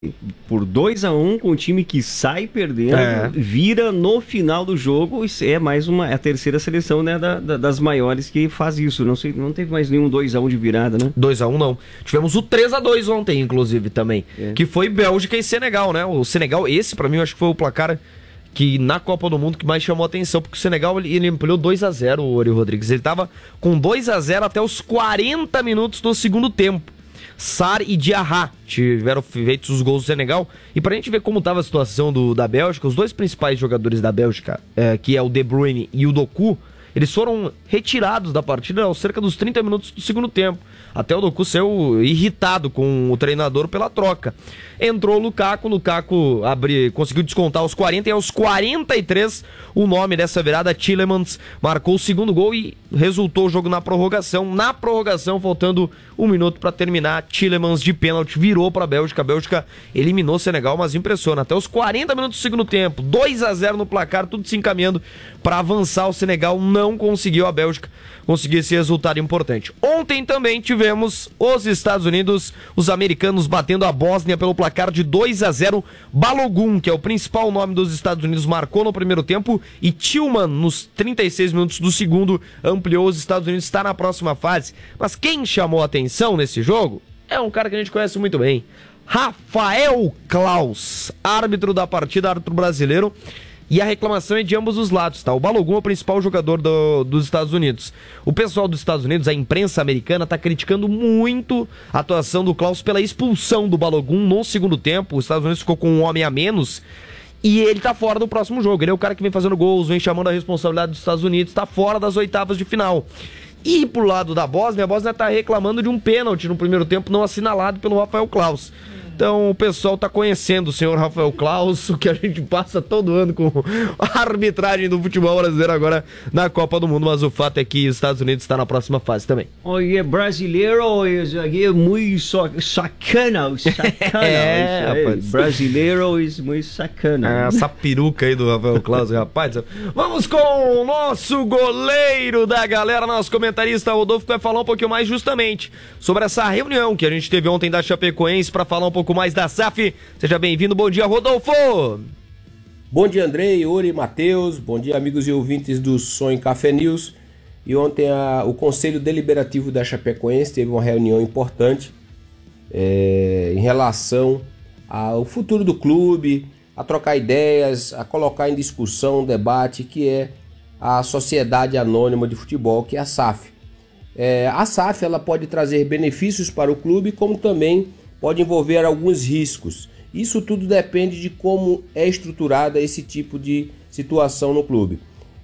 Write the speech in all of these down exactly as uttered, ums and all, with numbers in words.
por dois a um com um time que sai perdendo, é. vira no final do jogo, e é mais uma, é a terceira seleção, né, da, da, das maiores que faz isso. Não sei, não teve mais nenhum dois a um de virada, né? dois a um não. Tivemos o três a dois ontem, inclusive, também, é. que foi Bélgica e Senegal, né? O Senegal, esse pra mim, eu acho que foi o placar que na Copa do Mundo que mais chamou a atenção, porque o Senegal ele, ele ampliou dois a zero, o Ori Rodrigues. Ele tava com dois a zero até os quarenta minutos do segundo tempo. Sarr e Diarra tiveram feitos os gols do Senegal. E pra gente ver como estava a situação do, da Bélgica, os dois principais jogadores da Bélgica, é, que é o De Bruyne e o Doku, eles foram retirados da partida aos cerca dos trinta minutos do segundo tempo. Até o Doku saiu irritado com o treinador pela troca. Entrou o Lukaku, o Lukaku abri, conseguiu descontar aos quarenta e aos quarenta e três o nome dessa virada, Tielemans, marcou o segundo gol e resultou o jogo na prorrogação. Na prorrogação, faltando um minuto para terminar, Tielemans de pênalti virou para a Bélgica. A Bélgica eliminou o Senegal, mas impressiona. Até os quarenta minutos do segundo tempo, dois a zero no placar, tudo se encaminhando para avançar. O Senegal não conseguiu, a Bélgica conseguir esse resultado importante. Ontem também tivemos os Estados Unidos, os americanos batendo a Bósnia pelo placar de dois a zero. Balogun, que é o principal nome dos Estados Unidos, marcou no primeiro tempo, e Tillman, nos trinta e seis minutos do segundo, ampliou. Os Estados Unidos está na próxima fase. Mas quem chamou a atenção nesse jogo é um cara que a gente conhece muito bem, Rafael Claus, árbitro da partida, árbitro brasileiro. E a reclamação é de ambos os lados, tá? O Balogun é o principal jogador do, dos Estados Unidos. O pessoal dos Estados Unidos, a imprensa americana, tá criticando muito a atuação do Claus pela expulsão do Balogun no segundo tempo. Os Estados Unidos ficou com um homem a menos e ele tá fora do próximo jogo. Ele é o cara que vem fazendo gols, vem chamando a responsabilidade dos Estados Unidos, tá fora das oitavas de final. E pro lado da Bósnia, a Bósnia tá reclamando de um pênalti no primeiro tempo não assinalado pelo Rafael Claus. Então o pessoal tá conhecendo o senhor Rafael Claus, o que a gente passa todo ano com a arbitragem do futebol brasileiro agora na Copa do Mundo, mas o fato é que os Estados Unidos está na próxima fase também. Oye, brasileiro é muito sacana, sacana. É, rapaz. Brasileiro é muito sacana. É, essa peruca aí do Rafael Claus, rapaz. Vamos com o nosso goleiro da galera, nosso comentarista Rodolfo, que vai falar um pouquinho mais justamente sobre essa reunião que a gente teve ontem da Chapecoense para falar um pouco mais da S A F. Seja bem-vindo, bom dia, Rodolfo! Bom dia, Andrei, Uri, Matheus, bom dia, amigos e ouvintes do Sonho Café News. E ontem a, o Conselho Deliberativo da Chapecoense teve uma reunião importante é, em relação ao futuro do clube, a trocar ideias, a colocar em discussão um debate que é a Sociedade Anônima de Futebol, que é a S A F. É, a S A F ela pode trazer benefícios para o clube, como também pode envolver alguns riscos. Isso tudo depende de como é estruturada esse tipo de situação no clube.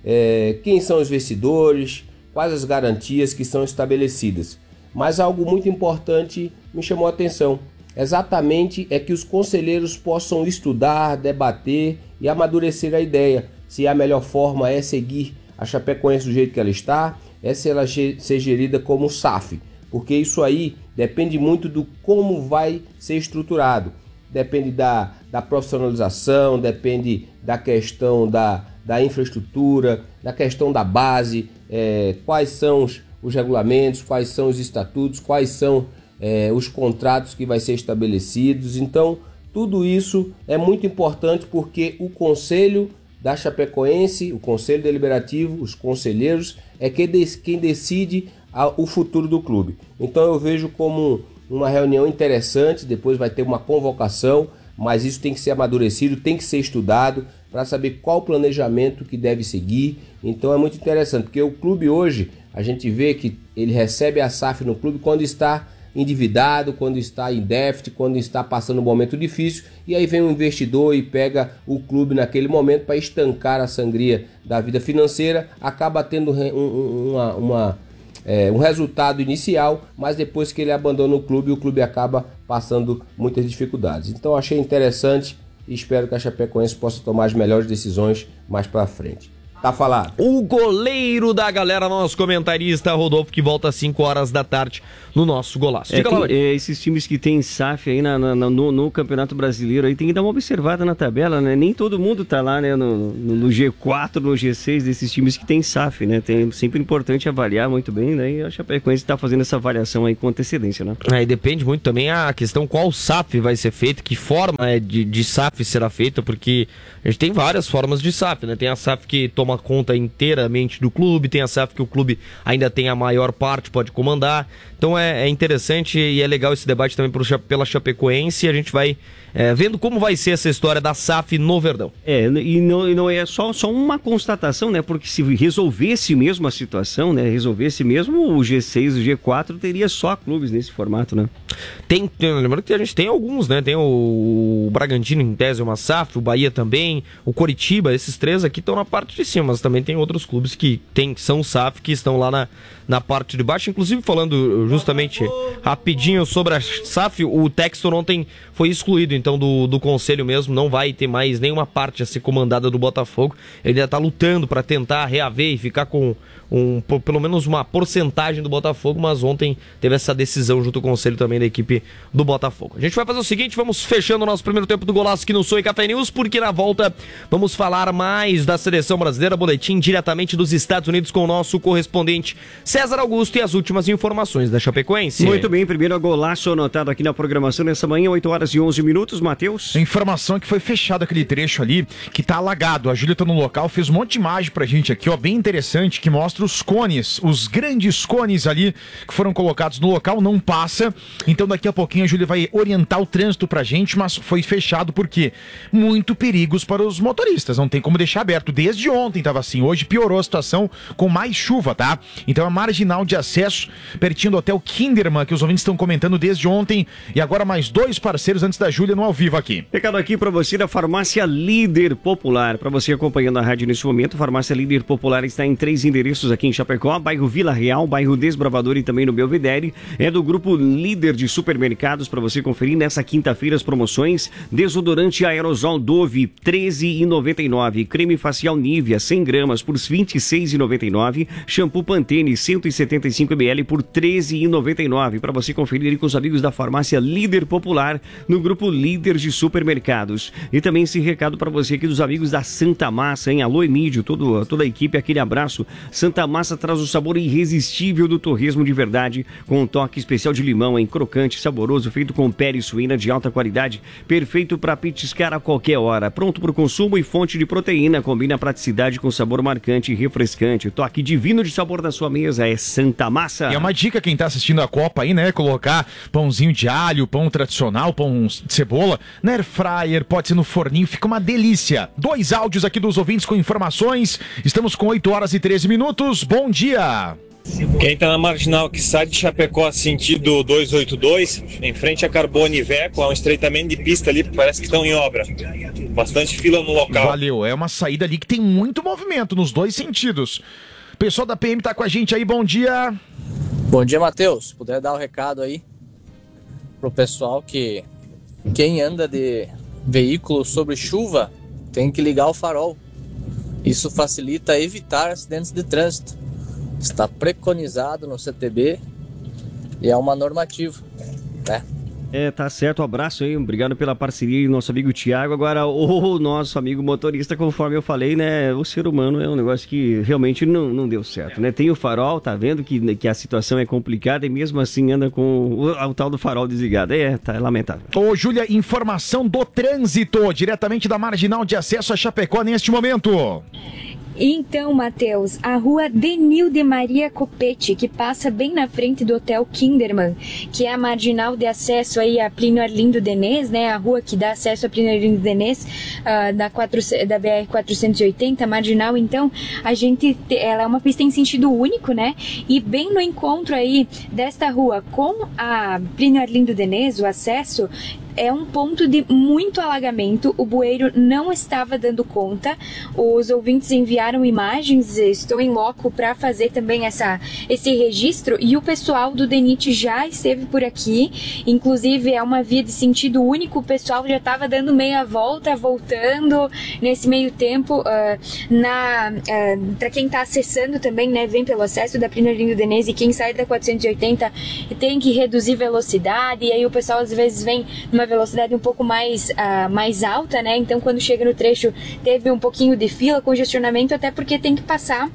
É, quem são os investidores, quais as garantias que são estabelecidas. Mas algo muito importante me chamou a atenção. Exatamente é que os conselheiros possam estudar, debater e amadurecer a ideia. Se a melhor forma é seguir a Chapecoense do jeito que ela está, é se ela ser gerida como S A F. Porque isso aí depende muito do como vai ser estruturado. Depende da, da profissionalização, depende da questão da, da infraestrutura, da questão da base, é, quais são os, os regulamentos, quais são os estatutos, quais são é, os contratos que vai ser estabelecidos. Então, tudo isso é muito importante porque o Conselho da Chapecoense, o Conselho Deliberativo, os conselheiros, é quem decide o futuro do clube. Então eu vejo como uma reunião interessante, depois vai ter uma convocação, mas isso tem que ser amadurecido, tem que ser estudado para saber qual planejamento que deve seguir. Então é muito interessante, porque o clube hoje, a gente vê que ele recebe a S A F no clube quando está endividado, quando está em déficit, quando está passando um momento difícil, e aí vem um investidor e pega o clube naquele momento para estancar a sangria da vida financeira, acaba tendo uma, uma É, um resultado inicial, mas depois que ele abandona o clube, o clube acaba passando muitas dificuldades. Então achei interessante e espero que a Chapecoense possa tomar as melhores decisões mais para frente. Tá falado. O goleiro da galera, nosso comentarista Rodolfo, que volta às cinco horas da tarde no nosso golaço. É, tem, é, esses times que tem S A F aí na, na, no, no Campeonato Brasileiro aí tem que dar uma observada na tabela, né? Nem todo mundo tá lá, né? No, no, no G quatro, no G seis desses times que tem S A F, né? Tem sempre importante avaliar muito bem, né? E a Chapecoense tá fazendo essa avaliação aí com antecedência, né? É, e depende muito também a questão qual S A F vai ser feito, que forma de, de S A F será feita, porque a gente tem várias formas de S A F, né? Tem a S A F que toma conta inteiramente do clube, tem a S A F que o clube ainda tem a maior parte, pode comandar. Então é, é interessante e é legal esse debate também pro, pela Chapecoense, e a gente vai é, vendo como vai ser essa história da S A F no Verdão. É, e não, e não é só, só uma constatação, né? Porque se resolvesse mesmo a situação, né? Resolvesse mesmo o G seis, o G quatro, teria só clubes nesse formato, né? Tem, tem, lembrando que a gente tem alguns, né? Tem o, o Bragantino em tese, uma S A F, o Bahia também, o Coritiba, esses três aqui estão na parte de cima, mas também tem outros clubes que tem, são S A F, que estão lá na, na parte de baixo. Inclusive, falando justamente rapidinho sobre a S A F, o Textor ontem foi excluído, então, do, do conselho mesmo, não vai ter mais nenhuma parte a ser comandada do Botafogo. Ele ainda está lutando para tentar reaver e ficar com um, pelo menos uma porcentagem do Botafogo, mas ontem teve essa decisão junto com o conselho também da equipe do Botafogo. A gente vai fazer o seguinte, vamos fechando o nosso primeiro tempo do Golaço aqui no Sonho Café News, porque na volta vamos falar mais da seleção brasileira, boletim diretamente dos Estados Unidos com o nosso correspondente César Augusto e as últimas informações da Chapecoense. Muito bem, primeiro Golaço anotado aqui na programação nessa manhã, oito horas e onze minutos, Matheus. A informação é que foi fechado aquele trecho ali, que tá alagado. A Júlia tá no local, fez um monte de imagem pra gente aqui, ó, bem interessante, que mostra os cones, os grandes cones ali que foram colocados no local, não passa. Então daqui a pouquinho a Júlia vai orientar o trânsito pra gente, mas foi fechado porque muito perigos para os motoristas, não tem como deixar aberto. Desde ontem tava assim, hoje piorou a situação com mais chuva, tá? Então a marginal de acesso pertinho do Hotel Kinderman, que os ouvintes estão comentando desde ontem, e agora mais dois parceiros antes da Júlia no ao vivo aqui. Recado aqui pra você da Farmácia Líder Popular, pra você acompanhando a rádio nesse momento. Farmácia Líder Popular está em três endereços aqui em Chapecó, bairro Vila Real, bairro Desbravador e também no Belvedere. É do grupo Líder de Supermercados, para você conferir nessa quinta-feira as promoções. Desodorante aerosol Dove, treze reais e noventa e nove centavos. Creme facial Nivea, cem gramas por vinte e seis reais e noventa e nove centavos. Shampoo Pantene, cento e setenta e cinco mililitros por treze reais e noventa e nove centavos. Para você conferir aí com os amigos da Farmácia Líder Popular, no grupo Líder de Supermercados. E também esse recado para você aqui dos amigos da Santa Massa, hein? Alô, Emílio, todo, toda a equipe, aquele abraço. Santa Massa traz o sabor irresistível do torresmo de verdade, com um toque especial de limão, hein? Crocante, saboroso, feito com pele suína de alta qualidade, perfeito para petiscar a qualquer hora, pronto para o consumo e fonte de proteína, combina a praticidade com sabor marcante e refrescante. O toque divino de sabor na sua mesa é Santa Massa. E é uma dica quem tá assistindo a Copa aí, né? Colocar pãozinho de alho, pão tradicional, pão de cebola, na air fryer, pode ser no forninho, fica uma delícia. Dois áudios aqui dos ouvintes com informações. Estamos com oito horas e treze minutos. Bom dia! Quem tá na marginal que sai de Chapecó sentido duzentos e oitenta e dois, em frente a Carbone e Veco, há um estreitamento de pista ali, parece que estão em obra. Bastante fila no local. Valeu, é uma saída ali que tem muito movimento nos dois sentidos. O pessoal da P M tá com a gente aí, bom dia. Bom dia, Matheus. Puder dar o um recado aí pro pessoal que quem anda de veículo sobre chuva tem que ligar o farol. Isso facilita evitar acidentes de trânsito. Está preconizado no C T B e é uma normativa, né? É, tá certo, um abraço aí, obrigado pela parceria e nosso amigo Thiago. Agora, o nosso amigo motorista, conforme eu falei, né, o ser humano é um negócio que realmente não, não deu certo, né? Tem o farol, tá vendo que, que a situação é complicada e mesmo assim anda com o, o tal do farol desligado. É, tá é lamentável. Ô, Júlia, informação do trânsito, diretamente da marginal de acesso a Chapecó neste momento. Então, Matheus, a rua Denil de Maria Copete, que passa bem na frente do Hotel Kinderman, que é a marginal de acesso aí a Plínio Arlindo Denez, né? A rua que dá acesso a Plínio Arlindo Denez, uh, da, quatro, da B R quatrocentos e oitenta, marginal. Então, a gente, ela é uma pista em sentido único, né? E bem no encontro aí desta rua com a Plínio Arlindo Denez, o acesso, é um ponto de muito alagamento, o bueiro não estava dando conta, os ouvintes enviaram imagens, estou em loco para fazer também essa, esse registro, e o pessoal do DENIT já esteve por aqui, inclusive é uma via de sentido único, o pessoal já estava dando meia volta, voltando nesse meio tempo, uh, na, uh, para quem está acessando também, né, vem pelo acesso da Plínio Arlindo Denez, e quem sai da quatrocentos e oitenta tem que reduzir velocidade, e aí o pessoal às vezes vem numa velocidade um pouco mais, uh, mais alta, né, então quando chega no trecho teve um pouquinho de fila, congestionamento, até porque tem que passar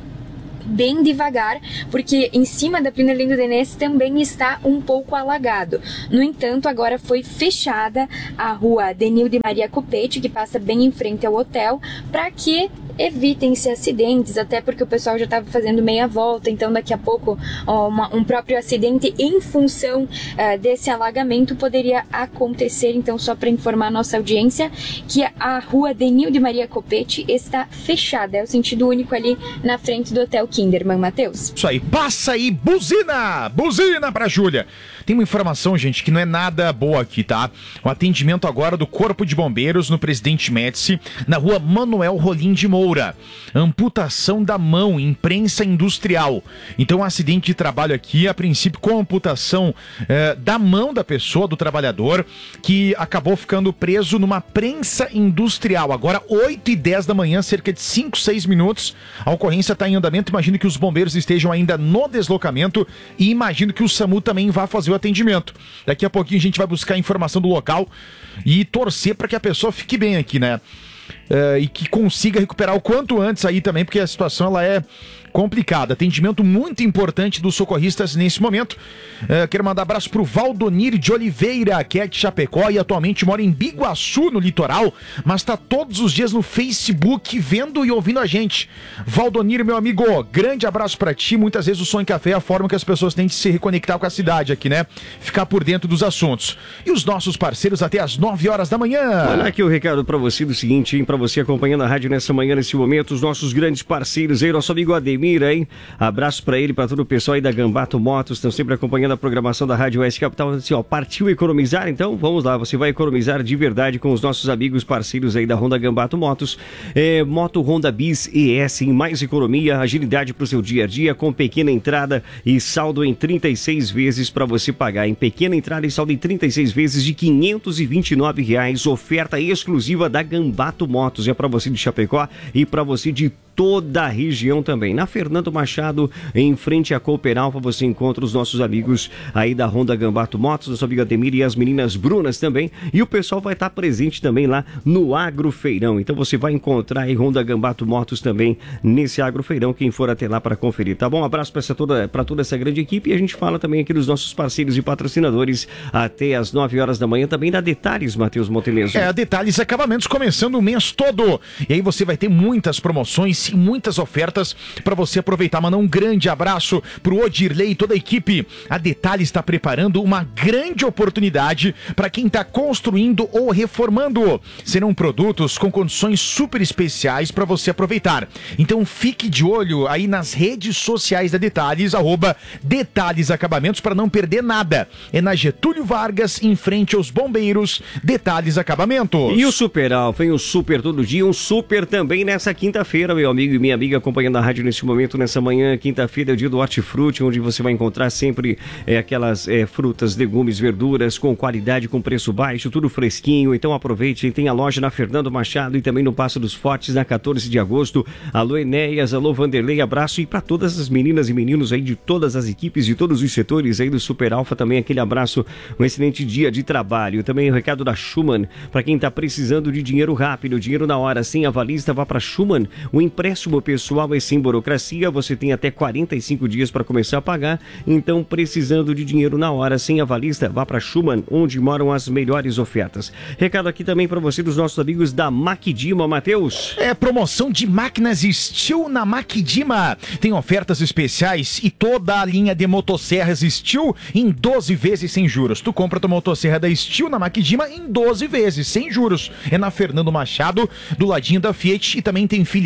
bem devagar, porque em cima da Plínio Arlindo Denez também está um pouco alagado. No entanto, agora foi fechada a rua Denil de Maria Copete, que passa bem em frente ao hotel, para que evitem-se acidentes, até porque o pessoal já estava fazendo meia volta, então daqui a pouco ó, uma, um próprio acidente em função uh, desse alagamento poderia acontecer. Então, só para informar a nossa audiência que a rua Denil de Maria Copete está fechada, é o sentido único ali na frente do Hotel Kinderman, Matheus. Isso aí, passa aí, buzina! Buzina pra Júlia! Tem uma informação, gente, que não é nada boa aqui, tá? O atendimento agora do Corpo de Bombeiros no Presidente Médici, na rua Manuel Rolim de Moura. Amputação da mão, imprensa industrial. Então, um acidente de trabalho aqui, a princípio com amputação eh, da mão da pessoa, do trabalhador, que acabou ficando preso numa prensa industrial. Agora, oito e dez da manhã, cerca de cinco, seis minutos, a ocorrência está em andamento. Imagino que os bombeiros estejam ainda no deslocamento e imagino que o SAMU também vá fazer o atendimento. Daqui a pouquinho a gente vai buscar a informação do local e torcer para que a pessoa fique bem aqui, né? Uh, e que consiga recuperar o quanto antes aí também, porque a situação ela é complicada. Atendimento muito importante dos socorristas nesse momento. Uh, quero mandar abraço pro Valdonir de Oliveira, que é de Chapecó e atualmente mora em Biguaçu, no litoral, mas tá todos os dias no Facebook vendo e ouvindo a gente. Valdonir, meu amigo, grande abraço pra ti. Muitas vezes o Som em Café é a forma que as pessoas têm de se reconectar com a cidade aqui, né? Ficar por dentro dos assuntos. E os nossos parceiros até às nove horas da manhã. Olha aqui o recado pra você do seguinte, hein? Pra você acompanhando a rádio nessa manhã, nesse momento, os nossos grandes parceiros aí, nosso amigo Ademir, hein? Abraço pra ele, pra todo o pessoal aí da Gambato Motos, estão sempre acompanhando a programação da Rádio Oeste Capital. Assim, ó, partiu economizar? Então, vamos lá, você vai economizar de verdade com os nossos amigos parceiros aí da Honda Gambato Motos. É, Moto Honda Bis E S em mais economia, agilidade pro seu dia a dia, com pequena entrada e saldo em trinta e seis vezes pra você pagar. Em pequena entrada e saldo em trinta e seis vezes de quinhentos e vinte e nove reais, oferta exclusiva da Gambato Motos. É pra você de Chapecó e pra você de toda a região também. Na Fernando Machado, em frente à Cooper Alfa, você encontra os nossos amigos aí da Honda Gambato Motos, nosso amigo Ademir e as meninas Brunas também. E o pessoal vai estar presente também lá no Agrofeirão. Então você vai encontrar aí Honda Gambato Motos também nesse Agrofeirão, quem for até lá para conferir, tá bom? Um abraço para essa toda, para toda essa grande equipe e a gente fala também aqui dos nossos parceiros e patrocinadores até as nove horas da manhã, também da Detalhes, Matheus Monteleso. É, a Detalhes Acabamentos começando o mês todo. E aí você vai ter muitas promoções e muitas ofertas para você aproveitar. Manda um grande abraço pro Odirley e toda a equipe. A Detalhes está preparando uma grande oportunidade para quem está construindo ou reformando. Serão produtos com condições super especiais para você aproveitar. Então fique de olho aí nas redes sociais da Detalhes, arroba Detalhes Acabamentos, para não perder nada. É na Getúlio Vargas, em frente aos Bombeiros, Detalhes Acabamentos. E o Super Alfa, hein? O Super todo dia, um Super também nessa quinta-feira, meu amigo e minha amiga acompanhando a rádio neste momento, nessa manhã, quinta-feira é o dia do Hortifruti, onde você vai encontrar sempre é, aquelas é, frutas, legumes, verduras com qualidade, com preço baixo, tudo fresquinho. Então aproveite, tem a loja na Fernando Machado e também no Passo dos Fortes, na quatorze de agosto. Alô Enéas, alô Vanderlei, abraço e para todas as meninas e meninos aí de todas as equipes, de todos os setores aí do Super Alfa, também aquele abraço, um excelente dia de trabalho. Também o recado da Schumann, para quem está precisando de dinheiro rápido, dinheiro na hora, sem avalista, vá para Schumann. O empréstimo pessoal é sem burocracia, você tem até quarenta e cinco dias para começar a pagar, então precisando de dinheiro na hora, sem avalista, vá para Schumann, onde moram as melhores ofertas. Recado aqui também para você dos nossos amigos da Maquidima, Matheus. É promoção de máquinas Steel na Maquidima. Tem ofertas especiais e toda a linha de motosserras Steel em doze vezes sem juros. Tu compra tua motosserra da Steel na Maquidima em doze vezes sem juros. É na Fernando Machado, do ladinho da Fiat, e também tem filial em Congonhas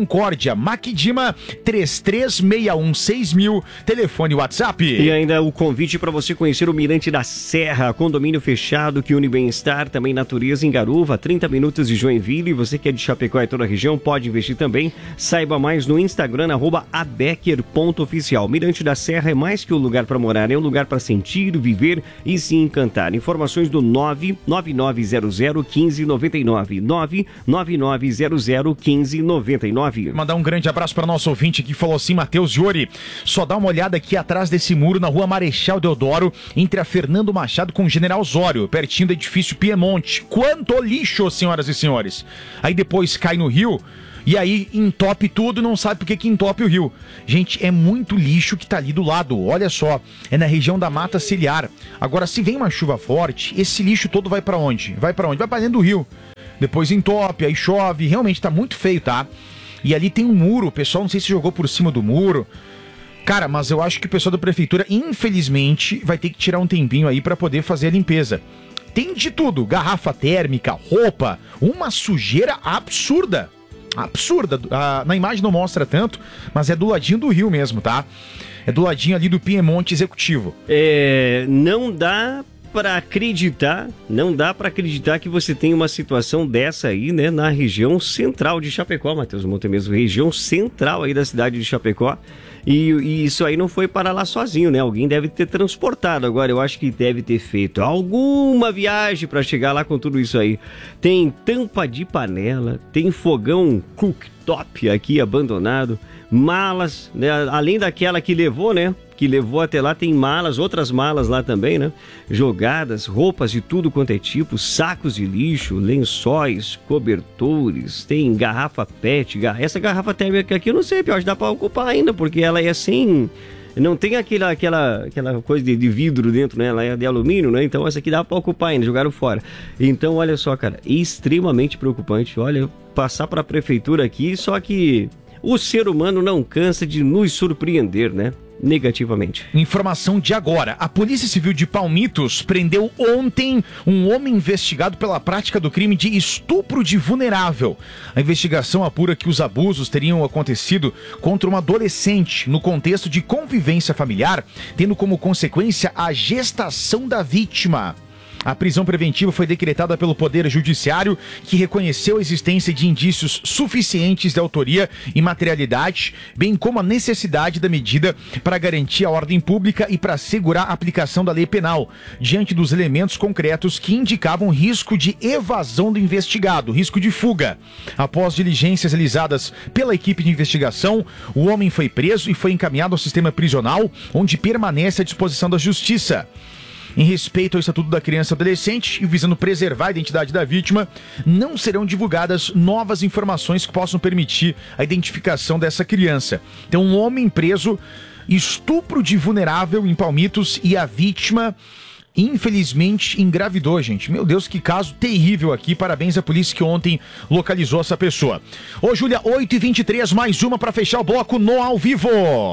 Concórdia, Maquidima, três três seis um seis mil, telefone WhatsApp. E ainda o convite para você conhecer o Mirante da Serra, condomínio fechado que une bem-estar, também natureza em Garuva, trinta minutos de Joinville. Você que é de Chapecó e toda a região pode investir também. Saiba mais no Instagram, arroba abecker ponto oficial. Mirante da Serra é mais que um lugar para morar, é um lugar para sentir, viver e se encantar. Informações do nove nove nove zero zero um cinco nove nove, nove nove nove zero zero um cinco nove nove. Mandar um grande abraço para nosso ouvinte que falou assim, Matheus Iori, só dá uma olhada aqui atrás desse muro na rua Marechal Deodoro, entre a Fernando Machado com o General Osório, pertinho do edifício Piemonte. Quanto lixo, senhoras e senhores. Aí depois cai no rio e aí entope tudo e não sabe por que que entope o rio. Gente, é muito lixo que tá ali do lado, olha só, é na região da Mata Ciliar. Agora, se vem uma chuva forte, esse lixo todo vai pra onde? Vai pra onde? Vai pra dentro do rio. Depois entope, aí chove, realmente tá muito feio, tá? E ali tem um muro, o pessoal não sei se jogou por cima do muro. Cara, mas eu acho que o pessoal da prefeitura, infelizmente, vai ter que tirar um tempinho aí pra poder fazer a limpeza. Tem de tudo, garrafa térmica, roupa, uma sujeira absurda. Absurda, ah, na imagem não mostra tanto, mas é do ladinho do rio mesmo, tá? É do ladinho ali do Piemonte Executivo. É, não dá para acreditar, não dá para acreditar que você tem uma situação dessa aí, né, na região central de Chapecó, Matheus Monte mesmo, região central aí da cidade de Chapecó. E, e isso aí não foi para lá sozinho, né? Alguém deve ter transportado. Agora, eu acho que deve ter feito alguma viagem para chegar lá com tudo isso aí. Tem tampa de panela, tem fogão cooktop aqui abandonado, malas, né? Além daquela que levou, né? Que levou até lá, tem malas, outras malas lá também, né? Jogadas, roupas de tudo quanto é tipo, sacos de lixo, lençóis, cobertores, tem garrafa pet, gar... essa garrafa térmica aqui eu não sei, eu acho que dá pra ocupar ainda, porque ela é sem... Não tem aquela, aquela, aquela coisa de, de vidro dentro, né? Ela é de alumínio, né? Então essa aqui dá pra ocupar ainda, jogaram fora. Então, olha só, cara, extremamente preocupante. Olha, passar pra prefeitura aqui, só que o ser humano não cansa de nos surpreender, né? Negativamente. Informação de agora. A Polícia Civil de Palmitos prendeu ontem um homem investigado pela prática do crime de estupro de vulnerável. A investigação apura que os abusos teriam acontecido contra uma adolescente no contexto de convivência familiar, tendo como consequência a gestação da vítima. A prisão preventiva foi decretada pelo Poder Judiciário, que reconheceu a existência de indícios suficientes de autoria e materialidade, bem como a necessidade da medida para garantir a ordem pública e para assegurar a aplicação da lei penal, diante dos elementos concretos que indicavam risco de evasão do investigado, risco de fuga. Após diligências realizadas pela equipe de investigação, o homem foi preso e foi encaminhado ao sistema prisional, onde permanece à disposição da Justiça. Em respeito ao Estatuto da Criança e Adolescente e visando preservar a identidade da vítima, não serão divulgadas novas informações que possam permitir a identificação dessa criança. Então, um homem preso, estupro de vulnerável em Palmitos e a vítima, infelizmente, engravidou, gente. Meu Deus, que caso terrível aqui. Parabéns à polícia que ontem localizou essa pessoa. Ô, Júlia, oito e vinte e três, mais uma para fechar o bloco no Ao Vivo.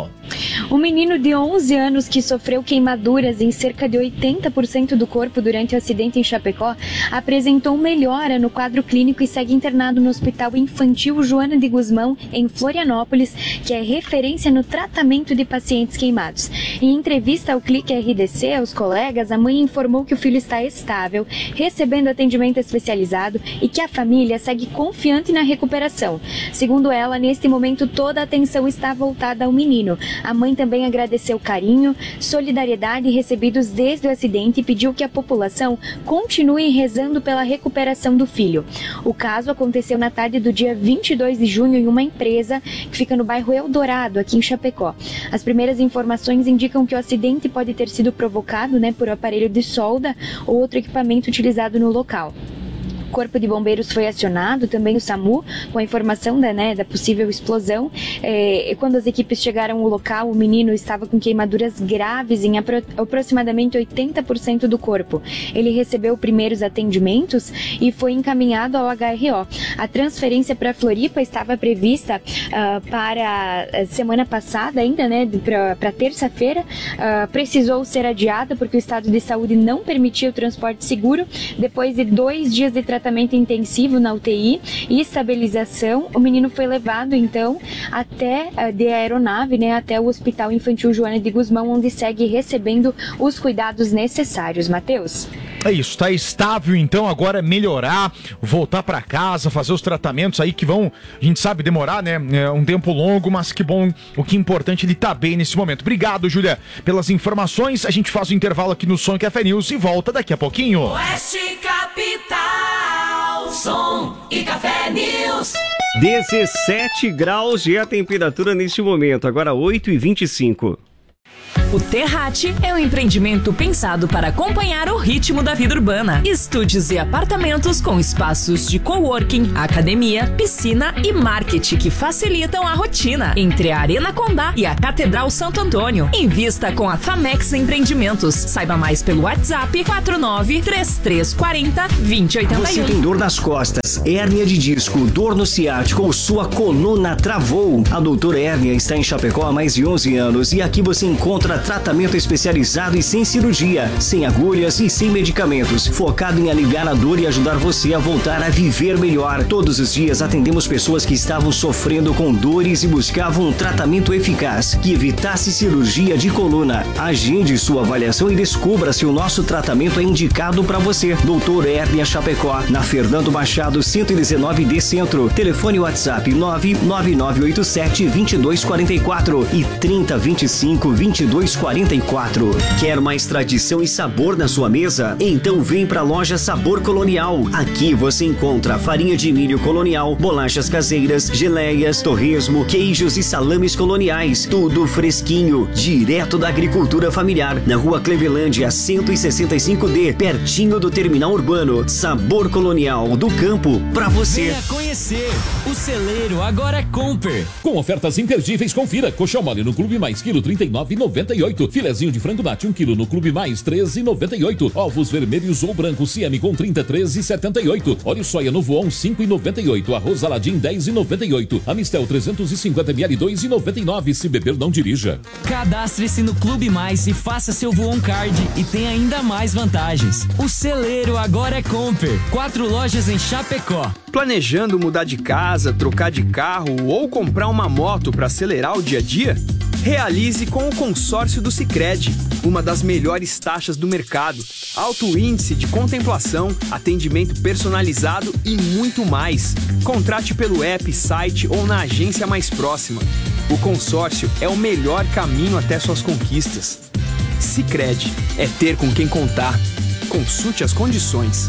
Um menino de onze anos que sofreu queimaduras em cerca de oitenta por cento do corpo durante o acidente em Chapecó apresentou melhora no quadro clínico e segue internado no Hospital Infantil Joana de Guzmão, em Florianópolis, que é referência no tratamento de pacientes queimados. Em entrevista ao Clique R D C, aos colegas, a mãe informou que o filho está estável, recebendo atendimento especializado e que a família segue confiante na recuperação. Segundo ela, neste momento toda a atenção está voltada ao menino. A mãe também agradeceu o carinho, solidariedade recebidos desde o acidente e pediu que a população continue rezando pela recuperação do filho. O caso aconteceu na tarde do dia vinte e dois de junho em uma empresa que fica no bairro Eldorado, aqui em Chapecó. As primeiras informações indicam que o acidente pode ter sido provocado, né, por aparelho de solda ou outro equipamento utilizado no local. O Corpo de Bombeiros foi acionado, também o SAMU, com a informação da, né, da possível explosão. É, quando as equipes chegaram ao local, o menino estava com queimaduras graves em apro- aproximadamente oitenta por cento do corpo. Ele recebeu primeiros atendimentos e foi encaminhado ao H R O. A transferência para Floripa estava prevista uh, para a semana passada ainda, né, para terça-feira. Uh, precisou ser adiada porque o estado de saúde não permitia o transporte seguro. Depois de dois dias de tratamento, tratamento intensivo na U T I e estabilização. O menino foi levado, então, até de aeronave, né, até o Hospital Infantil Joana de Guzmão, onde segue recebendo os cuidados necessários. Matheus? É isso, tá estável, então agora é melhorar, voltar para casa, fazer os tratamentos aí que vão, a gente sabe, demorar, né, é um tempo longo, mas que bom, o que é importante, ele tá bem nesse momento. Obrigado, Júlia, pelas informações, a gente faz o intervalo aqui no Som e Café News e volta daqui a pouquinho. Oeste Capital, Som e Café News. dezessete graus de a temperatura neste momento, agora oito e vinte e cinco. O Terrate é um empreendimento pensado para acompanhar o ritmo da vida urbana. Estúdios e apartamentos com espaços de coworking, academia, piscina e marketing que facilitam a rotina entre a Arena Condá e a Catedral Santo Antônio. Invista com a Famex Empreendimentos. Saiba mais pelo WhatsApp quatro nove três três quatro zero dois zero oito um. Você tem dor nas costas, hérnia de disco, dor no ciático ou sua coluna travou? A Doutora Hérnia está em Chapecó há mais de onze anos e aqui você encontra tratamento especializado e sem cirurgia, sem agulhas e sem medicamentos, focado em aliviar a dor e ajudar você a voltar a viver melhor. Todos os dias atendemos pessoas que estavam sofrendo com dores e buscavam um tratamento eficaz que evitasse cirurgia de coluna. Agende sua avaliação e descubra se o nosso tratamento é indicado para você. Doutor Hérnia Chapecó, na Fernando Machado cento e dezenove D Centro. Telefone WhatsApp nove nove nove oito sete dois dois quatro quatro e trinta vinte e cinco vinte e dois quarenta e quatro. Quer mais tradição e sabor na sua mesa? Então vem pra loja Sabor Colonial. Aqui você encontra farinha de milho colonial, bolachas caseiras, geleias, torresmo, queijos e salames coloniais. Tudo fresquinho, direto da agricultura familiar. Na rua Clevelândia, cento e sessenta e cinco D, pertinho do terminal urbano. Sabor Colonial, do campo pra você. Venha conhecer. O celeiro agora é Comper. Com ofertas imperdíveis, confira. Colchão mole no Clube Mais, quilo trinta e nove reais e noventa e oito. Filezinho de frango nati, um quilo no Clube Mais, treze reais e noventa e oito. Ovos vermelhos ou brancos C M com trinta e três reais e setenta e oito. Óleo soia no Voon, cinco reais e noventa e oito. Arroz Aladim, dez reais e noventa e oito. Amistel trezentos e cinquenta mililitros, dois reais e noventa e nove. Se beber, não dirija. Cadastre-se no Clube Mais e faça seu Voon Card e tem ainda mais vantagens. O celeiro agora é Comper. Quatro lojas em Chapecó. Planejando mudar de casa, trocar de carro ou comprar uma moto para acelerar o dia a dia? Realize com o consórcio do Sicredi, uma das melhores taxas do mercado, alto índice de contemplação, atendimento personalizado e muito mais. Contrate pelo app, site ou na agência mais próxima. O consórcio é o melhor caminho até suas conquistas. Sicredi, é ter com quem contar. Consulte as condições.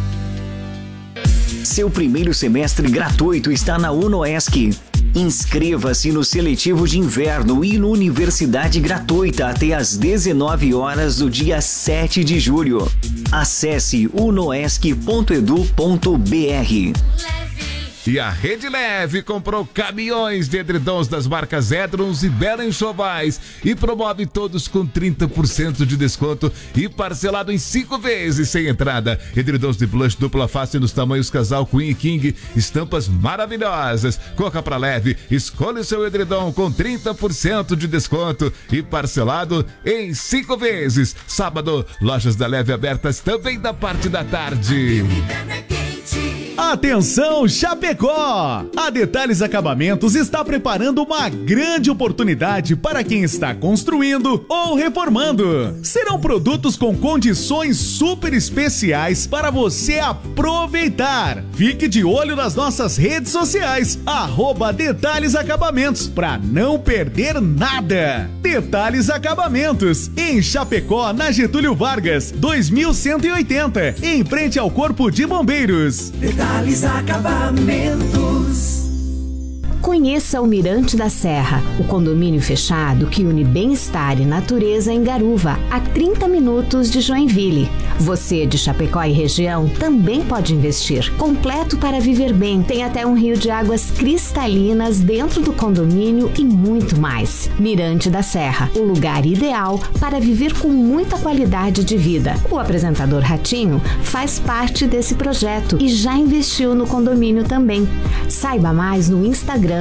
Seu primeiro semestre gratuito está na UnoESC. Inscreva-se no seletivo de inverno e no Universidade Gratuita até às dezenove horas do dia sete de julho. Acesse unoesc ponto edu ponto br. E a Rede Leve comprou caminhões de edredons das marcas Edrons e Bela Enxovais e promove todos com trinta por cento de desconto e parcelado em cinco vezes sem entrada. Edredons de plush dupla face nos tamanhos casal Queen e King, estampas maravilhosas. Corra pra Leve, escolha o seu edredom com trinta por cento de desconto e parcelado em cinco vezes. Sábado, lojas da Leve abertas também da parte da tarde. Atenção, Chapecó! A Detalhes Acabamentos está preparando uma grande oportunidade para quem está construindo ou reformando. Serão produtos com condições super especiais para você aproveitar. Fique de olho nas nossas redes sociais, arroba Detalhes Acabamentos, para não perder nada. Detalhes Acabamentos, em Chapecó, na Getúlio Vargas, dois mil cento e oitenta, em frente ao Corpo de Bombeiros. Detalhes Acabamentos. Conheça o Mirante da Serra, o condomínio fechado que une bem-estar e natureza em Garuva, a trinta minutos de Joinville. Você de Chapecó e região também pode investir. Completo para viver bem, tem até um rio de águas cristalinas dentro do condomínio e muito mais. Mirante da Serra, o lugar ideal para viver com muita qualidade de vida. O apresentador Ratinho faz parte desse projeto e já investiu no condomínio também. Saiba mais no Instagram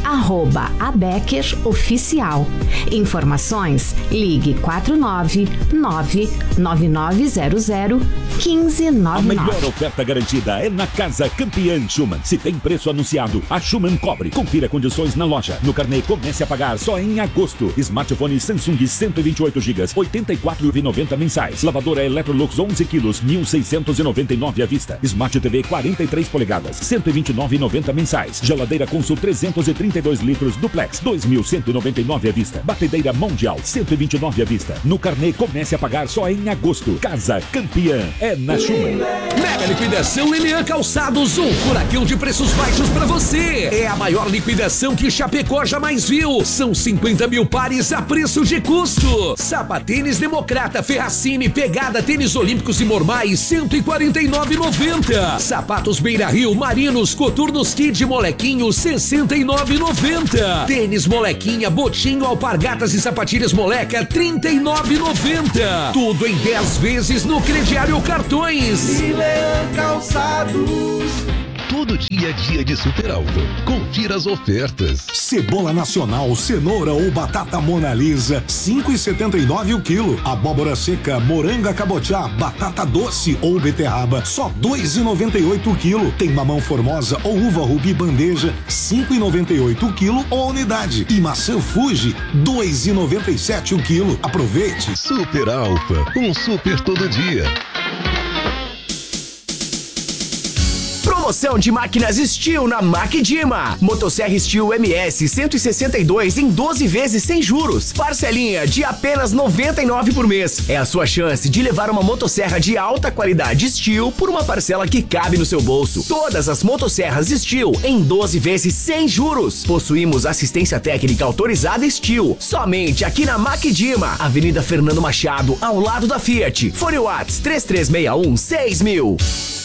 arroba Abecker Oficial. Informações, ligue quatro nove nove nove nove zero zero um cinco A nove nove. melhor oferta garantida é na Casa Campeã Schumann. Se tem preço anunciado, a Schumann cobre. Confira condições na loja. No carnê, comece a pagar só em agosto. Smartphone Samsung cento e vinte e oito gigas, oitenta e quatro reais e noventa mensais. Lavadora Electrolux onze quilos, mil seiscentos e noventa e nove à vista. Smart T V quarenta e três polegadas, cento e vinte e nove reais e noventa mensais. Geladeira Consul trezentos e trinta e dois litros Duplex, dois mil cento e noventa e nove à vista. Batedeira Mundial, cento e vinte e nove à vista. No carnê, comece a pagar só em agosto. Casa Campeã é na Schumann. Mega liquidação Lilian Calçados, um furacão de preços baixos pra você. É a maior liquidação que Chapecó jamais viu. São cinquenta mil pares a preço de custo. Sapatênis Democrata, Ferracini, Pegada, Tênis Olímpicos e Mormais, cento e quarenta e nove reais e noventa centavos. Sapatos Beira Rio, Marinos, Coturnos Kid Molequinho, sessenta e nove reais e noventa centavos. Tênis Molequinha, Botinho, Alpargatas e Sapatilhas Moleca, trinta e nove reais e noventa centavos. Tudo em dez vezes no crediário Cartões. Lilian Calçados. Todo dia é dia de Super Alto. Confira as ofertas. Cebola nacional, cenoura ou batata Mona Lisa, cinco e setenta e nove o quilo. Abóbora seca, moranga cabotiá, batata doce ou beterraba, só dois e noventa e oito o quilo. Tem mamão formosa ou uva rubi bandeja, cinco e noventa e oito o quilo ou a unidade. E maçã Fuji, dois e noventa e sete o quilo. Aproveite. Super Alfa, um super todo dia. Promoção de máquinas Steel na Macdima. Motosserra Steel M S cento e sessenta e dois em doze vezes sem juros. Parcelinha de apenas noventa e nove por mês. É a sua chance de levar uma motosserra de alta qualidade Steel por uma parcela que cabe no seu bolso. Todas as motosserras Steel em doze vezes sem juros. Possuímos assistência técnica autorizada Steel. Somente aqui na Macdima, Avenida Fernando Machado, ao lado da Fiat. Fone Whats três três seis um seis mil.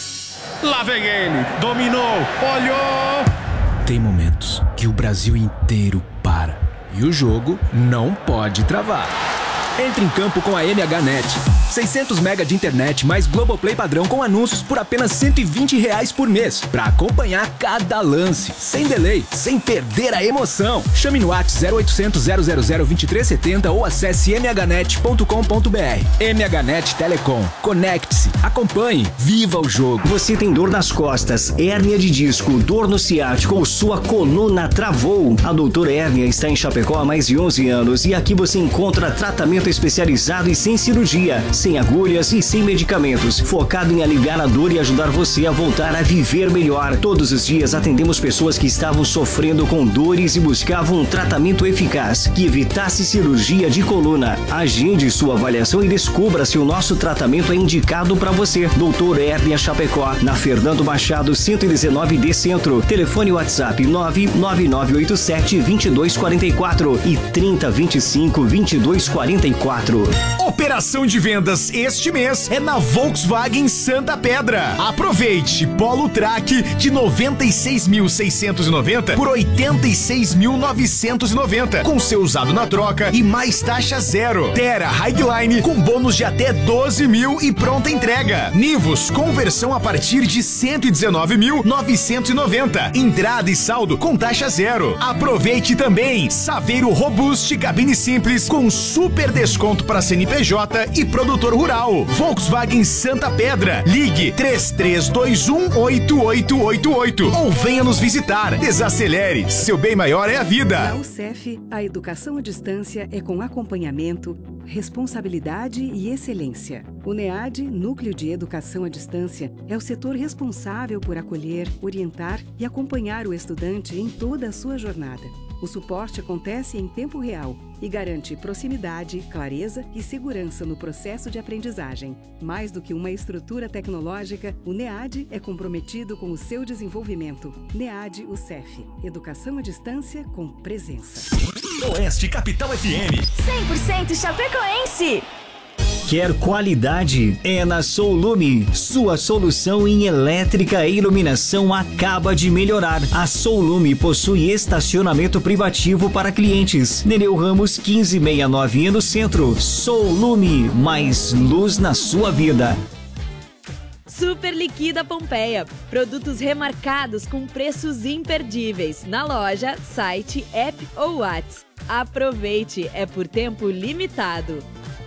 Lá vem ele, dominou, olhou. Tem momentos que o Brasil inteiro para e o jogo não pode travar. Entre em campo com a M H Net. seiscentos mega de internet mais Globoplay padrão com anúncios por apenas cento e vinte reais por mês. Pra acompanhar cada lance, sem delay, sem perder a emoção. Chame no WhatsApp zero oitocentos, zero zero zero, vinte e três setenta ou acesse m h net ponto com ponto b r. M H Net Telecom. Conecte-se, acompanhe, viva o jogo. Você tem dor nas costas, hérnia de disco, dor no ciático ou sua coluna travou? A Doutora Hérnia está em Chapecó há mais de onze anos e aqui você encontra tratamento especializado e sem cirurgia, sem agulhas e sem medicamentos, focado em aliviar a dor e ajudar você a voltar a viver melhor. Todos os dias atendemos pessoas que estavam sofrendo com dores e buscavam um tratamento eficaz que evitasse cirurgia de coluna. Agende sua avaliação e descubra se o nosso tratamento é indicado para você. Doutor Hérnia Chapecó, na Fernando Machado cento e dezenove D Centro. Telefone WhatsApp nove nove nove oito sete, dois dois quatro quatro e trinta, vinte e cinco, vinte e dois quarenta e quatro. Operação de vendas este mês é na Volkswagen Santa Pedra. Aproveite Polo Track de noventa e seis mil seiscentos e noventa por oitenta e seis mil novecentos e noventa, com seu usado na troca e mais taxa zero. Terra Highline com bônus de até doze mil e pronta entrega. Nivus conversão a partir de cento e dezenove mil novecentos e noventa. Entrada e saldo com taxa zero. Aproveite também Saveiro Robust cabine simples com super desconto para C N P J e produtor rural. Volkswagen Santa Pedra. Ligue três três dois um, oito oito oito oito ou venha nos visitar. Desacelere. Seu bem maior é a vida. Na U C E F, a educação à distância é com acompanhamento, responsabilidade e excelência. O NEAD, Núcleo de Educação à Distância, é o setor responsável por acolher, orientar e acompanhar o estudante em toda a sua jornada. O suporte acontece em tempo real e garante proximidade, clareza e segurança no processo de aprendizagem. Mais do que uma estrutura tecnológica, o NEAD é comprometido com o seu desenvolvimento. NEAD U C E F. Educação à distância com presença. Oeste Capital F M. cem por cento chapecoense. Quer qualidade? É na Soulume. Sua solução em elétrica e iluminação acaba de melhorar. A Soulume possui estacionamento privativo para clientes. Nereu Ramos quinze sessenta e nove no centro. Soulume, mais luz na sua vida. Super Liquida Pompeia. Produtos remarcados com preços imperdíveis. Na loja, site, app ou WhatsApp. Aproveite, é por tempo limitado.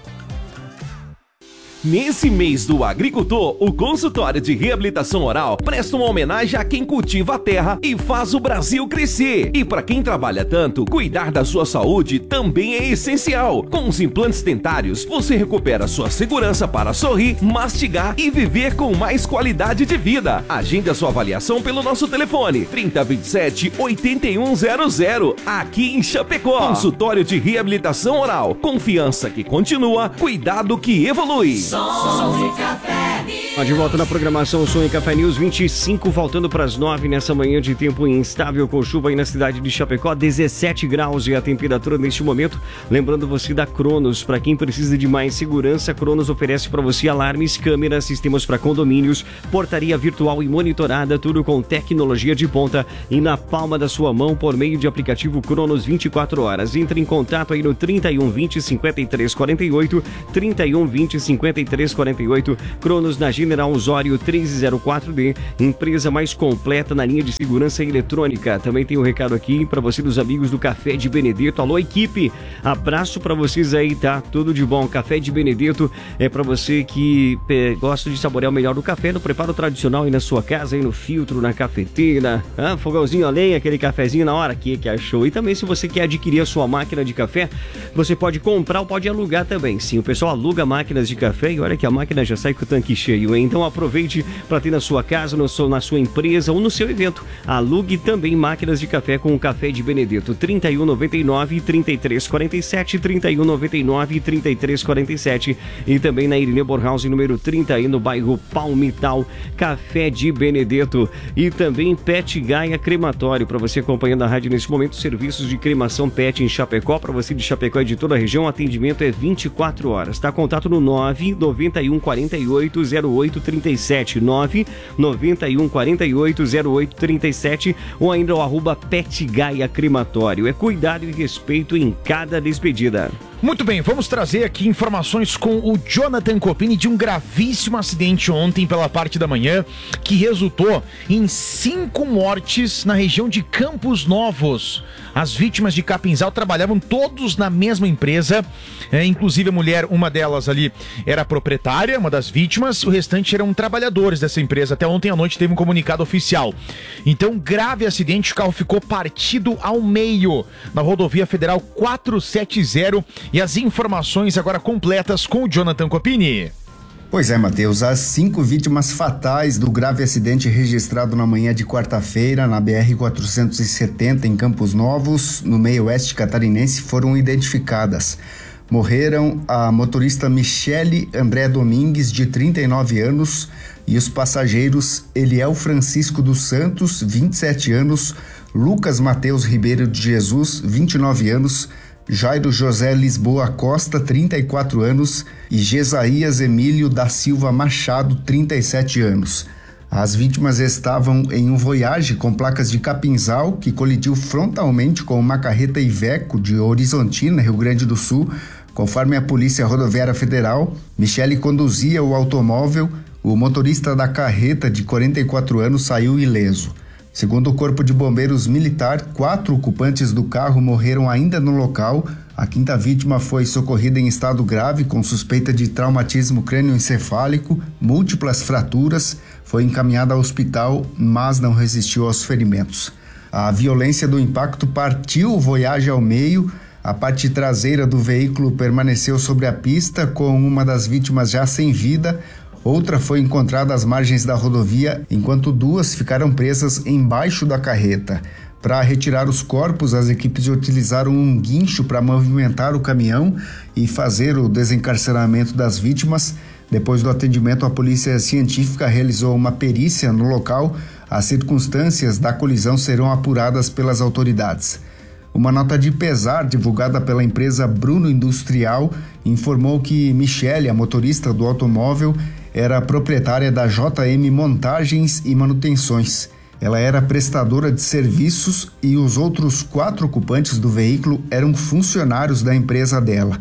Nesse mês do agricultor, o consultório de reabilitação oral presta uma homenagem a quem cultiva a terra e faz o Brasil crescer. E para quem trabalha tanto, cuidar da sua saúde também é essencial. Com os implantes dentários, você recupera sua segurança para sorrir, mastigar e viver com mais qualidade de vida. Agende a sua avaliação pelo nosso telefone trinta, vinte e sete, oitenta e um zero zero, aqui em Chapecó. Consultório de reabilitação oral. Confiança que continua, cuidado que evolui. Som e Café News. De volta na programação Som e Café News, vinte e cinco, faltando para as nove nessa manhã de tempo instável com chuva aí na cidade de Chapecó, dezessete graus e a temperatura neste momento. Lembrando você da Cronos, para quem precisa de mais segurança, a Cronos oferece para você alarmes, câmeras, sistemas para condomínios, portaria virtual e monitorada, tudo com tecnologia de ponta e na palma da sua mão por meio de aplicativo Cronos vinte e quatro horas. Entre em contato aí no trinta e um, vinte, cinquenta e três, quarenta e oito, trinta e um, vinte, cinquenta e três, quarenta e oito, Cronos na General Osório treze zero quatro D, empresa mais completa na linha de segurança eletrônica. Também tem um recado aqui para você dos amigos do Café de Benedetto. Alô, equipe, abraço para vocês aí, tá? Tudo de bom. Café de Benedetto é para você que é, gosta de saborear o melhor do café, no preparo tradicional aí na sua casa, aí no filtro, na cafeteira, ah, fogãozinho a lenha, aquele cafezinho na hora que, que achou. E também se você quer adquirir a sua máquina de café, você pode comprar ou pode alugar também. Sim, o pessoal aluga máquinas de café e olha que a máquina já sai com o tanque cheio, hein? Então aproveite para ter na sua casa, no seu, na sua empresa ou no seu evento. Alugue também máquinas de café com o Café de Benedetto. trinta e um, noventa e nove, trinta e três, quarenta e sete, trinta e um, noventa e nove, trinta e três, quarenta e sete e também na Irineu Bornhausen, número trinta, aí no bairro Palmital, Café de Benedetto. E também Pet Gaia Crematório, para você acompanhando a rádio nesse momento, serviços de cremação Pet em Chapecó, para você de Chapecó e de toda a região, o atendimento é vinte e quatro horas, tá? Contato no nove noventa e um, quarenta e oito, zero oito, trinta e sete, nove noventa e um, quarenta e oito, zero oito, trinta e sete ou ainda o arroba Pet Gaia Crematório. É cuidado e respeito em cada despedida. Muito bem, vamos trazer aqui informações com o Jonathan Copini de um gravíssimo acidente ontem pela parte da manhã que resultou em cinco mortes na região de Campos Novos. As vítimas de Capinzal trabalhavam todos na mesma empresa, é, inclusive a mulher, uma delas ali era proprietária, uma das vítimas, o restante eram trabalhadores dessa empresa. Até ontem à noite teve um comunicado oficial. Então, grave acidente, o carro ficou partido ao meio na rodovia federal quatrocentos e setenta. E as informações agora completas com o Jonathan Copini. Pois é, Matheus, as cinco vítimas fatais do grave acidente registrado na manhã de quarta-feira na B R quatrocentos e setenta em Campos Novos, no meio oeste catarinense, foram identificadas. Morreram a motorista Michele André Domingues, de trinta e nove anos, e os passageiros Eliel Francisco dos Santos, vinte e sete anos, Lucas Mateus Ribeiro de Jesus, vinte e nove anos, Jairo José Lisboa Costa, trinta e quatro anos, e Jesaías Emílio da Silva Machado, trinta e sete anos. As vítimas estavam em um Voyage com placas de Capinzal, que colidiu frontalmente com uma carreta Iveco de Horizontina, Rio Grande do Sul. Conforme a Polícia Rodoviária Federal, Michele conduzia o automóvel. O motorista da carreta, de quarenta e quatro anos, saiu ileso. Segundo o Corpo de Bombeiros Militar, quatro ocupantes do carro morreram ainda no local. A quinta vítima foi socorrida em estado grave, com suspeita de traumatismo crânioencefálico, múltiplas fraturas. Foi encaminhada ao hospital, mas não resistiu aos ferimentos. A violência do impacto partiu o Voyage ao meio. A parte traseira do veículo permaneceu sobre a pista, com uma das vítimas já sem vida. Outra foi encontrada às margens da rodovia, enquanto duas ficaram presas embaixo da carreta. Para retirar os corpos, as equipes utilizaram um guincho para movimentar o caminhão e fazer o desencarceramento das vítimas. Depois do atendimento, a polícia científica realizou uma perícia no local. As circunstâncias da colisão serão apuradas pelas autoridades. Uma nota de pesar divulgada pela empresa Bruno Industrial informou que Michele, a motorista do automóvel, era proprietária da J M Montagens e Manutenções. Ela era prestadora de serviços e os outros quatro ocupantes do veículo eram funcionários da empresa dela.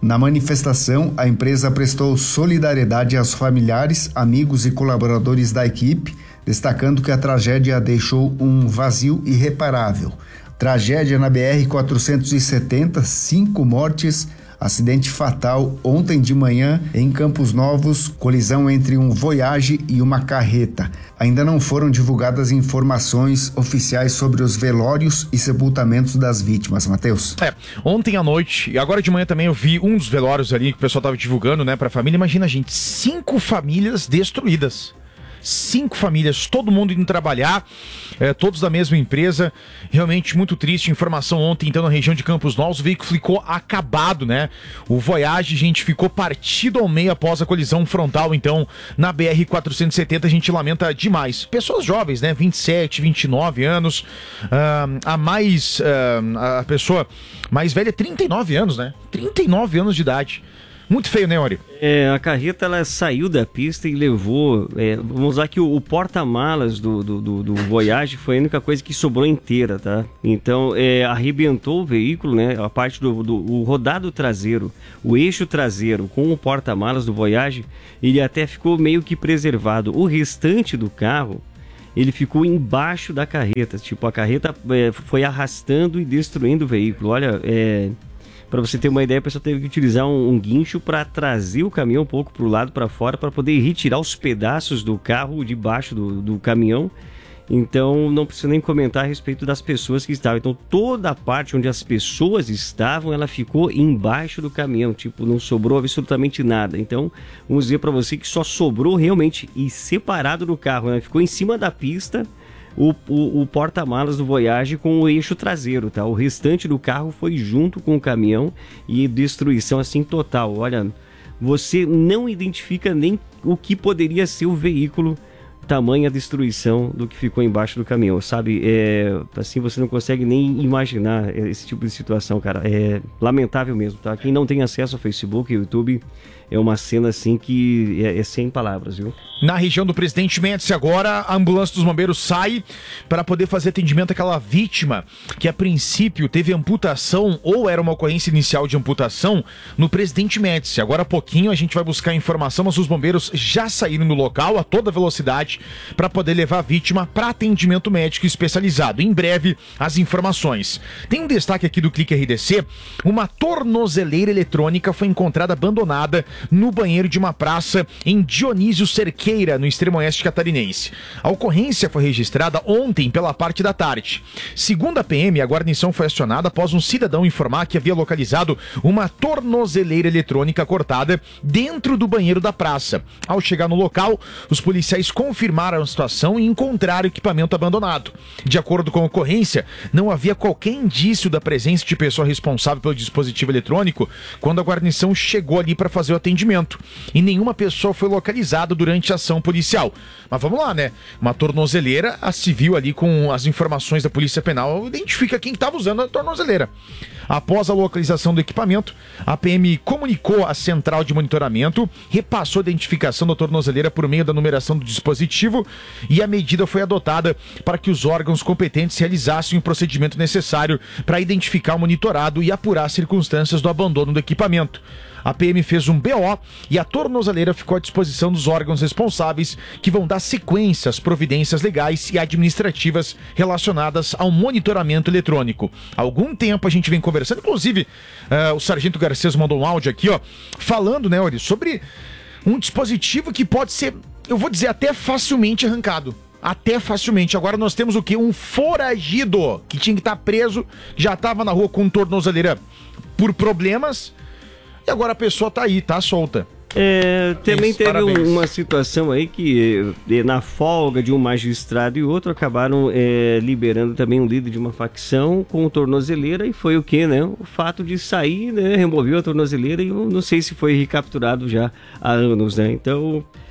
Na manifestação, a empresa prestou solidariedade aos familiares, amigos e colaboradores da equipe, destacando que a tragédia deixou um vazio irreparável. Tragédia na B R quatrocentos e setenta, cinco mortes, acidente fatal ontem de manhã em Campos Novos, colisão entre um Voyage e uma carreta. Ainda não foram divulgadas informações oficiais sobre os velórios e sepultamentos das vítimas, Matheus. É, ontem à noite e agora de manhã também eu vi um dos velórios ali que o pessoal estava divulgando, né, pra família. Imagina, gente, cinco famílias destruídas. Cinco famílias, todo mundo indo trabalhar, é, todos da mesma empresa. Realmente muito triste. Informação ontem, então, na região de Campos Novos, o veículo ficou acabado, né? O Voyage, gente, ficou partido ao meio após a colisão frontal, então, na B R quatrocentos e setenta. A gente lamenta demais. Pessoas jovens, né? vinte e sete, vinte e nove anos. Uh, a mais. Uh, a pessoa mais velha, trinta e nove anos, né? trinta e nove anos de idade. Muito feio, né, Ori? É, a carreta ela saiu da pista e levou. É, vamos usar que o, o porta-malas do, do, do, do Voyage foi a única coisa que sobrou inteira, tá? Então, é, arrebentou o veículo, né? A parte do, do o rodado traseiro, o eixo traseiro com o porta-malas do Voyage, ele até ficou meio que preservado. O restante do carro, ele ficou embaixo da carreta. Tipo, a carreta é, foi arrastando e destruindo o veículo. Olha, é. Para você ter uma ideia, a pessoa teve que utilizar um, um guincho para trazer o caminhão um pouco para o lado, para fora, para poder retirar os pedaços do carro debaixo do, do caminhão. Então, não precisa nem comentar a respeito das pessoas que estavam. Então, toda a parte onde as pessoas estavam, ela ficou embaixo do caminhão. Tipo, não sobrou absolutamente nada. Então, vamos dizer para você que só sobrou realmente e separado do carro, né? Ficou em cima da pista. O, o, o porta-malas do Voyage com o eixo traseiro, tá? O restante do carro foi junto com o caminhão e destruição assim total. Olha, você não identifica nem o que poderia ser o veículo, tamanha destruição do que ficou embaixo do caminhão, sabe? É, assim, você não consegue nem imaginar esse tipo de situação, cara. É lamentável mesmo, tá? Quem não tem acesso ao Facebook e YouTube, é uma cena assim que é, é sem palavras, viu? Na região do Presidente Médici agora, a ambulância dos bombeiros sai para poder fazer atendimento àquela vítima que a princípio teve amputação ou era uma ocorrência inicial de amputação no Presidente Médici. Agora há pouquinho a gente vai buscar informação, mas os bombeiros já saíram no local a toda velocidade para poder levar a vítima para atendimento médico especializado. Em breve, as informações. Tem um destaque aqui do Clique R D C, uma tornozeleira eletrônica foi encontrada abandonada no banheiro de uma praça em Dionísio Cerqueira, no extremo oeste catarinense. A ocorrência foi registrada ontem pela parte da tarde. Segundo a P M, a guarnição foi acionada após um cidadão informar que havia localizado uma tornozeleira eletrônica cortada dentro do banheiro da praça. Ao chegar no local, os policiais confirmaram a situação e encontraram o equipamento abandonado. De acordo com a ocorrência, não havia qualquer indício da presença de pessoa responsável pelo dispositivo eletrônico quando a guarnição chegou ali para fazer o atendimento. E nenhuma pessoa foi localizada durante a ação policial. Mas vamos lá, né? Uma tornozeleira, a civil ali com as informações da Polícia Penal identifica quem estava usando a tornozeleira. Após a localização do equipamento, a P M comunicou à central de monitoramento, repassou a identificação da tornozeleira por meio da numeração do dispositivo e a medida foi adotada para que os órgãos competentes realizassem o procedimento necessário para identificar o monitorado e apurar as circunstâncias do abandono do equipamento. A P M fez um B O e a tornozeleira ficou à disposição dos órgãos responsáveis, que vão dar sequência às providências legais e administrativas relacionadas ao monitoramento eletrônico. Há algum tempo a gente vem conversando, inclusive uh, o Sargento Garcês mandou um áudio aqui, ó, falando, né, Ori, sobre um dispositivo que pode ser, eu vou dizer, até facilmente arrancado. Até facilmente. Agora nós temos o quê? Um foragido que tinha que estar preso, já estava na rua com tornozeleira por problemas. E agora a pessoa tá aí, tá solta. É, também Isso, teve parabéns. uma situação aí que, na folga de um magistrado e outro, acabaram é, liberando também um líder de uma facção com tornozeleira, e foi o que, né? O fato de sair, né? Removeu a tornozeleira e eu não sei se foi recapturado já há anos, né? Então,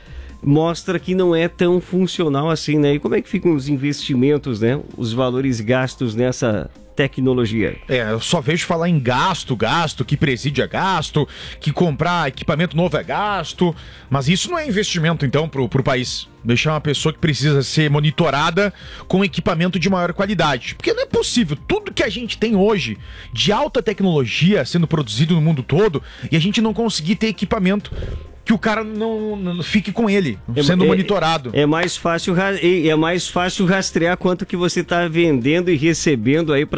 mostra que não é tão funcional assim, né? E como é que ficam os investimentos, né? Os valores gastos nessa tecnologia? É, eu só vejo falar em gasto, gasto, que presídio é gasto, que comprar equipamento novo é gasto, mas isso não é investimento, então, pro, pro país. Deixar uma pessoa que precisa ser monitorada com equipamento de maior qualidade. Porque não é possível, tudo que a gente tem hoje de alta tecnologia sendo produzido no mundo todo, e a gente não conseguir ter equipamento que o cara não, não fique com ele, sendo é, monitorado. É mais fácil é mais fácil rastrear quanto que você está vendendo e recebendo aí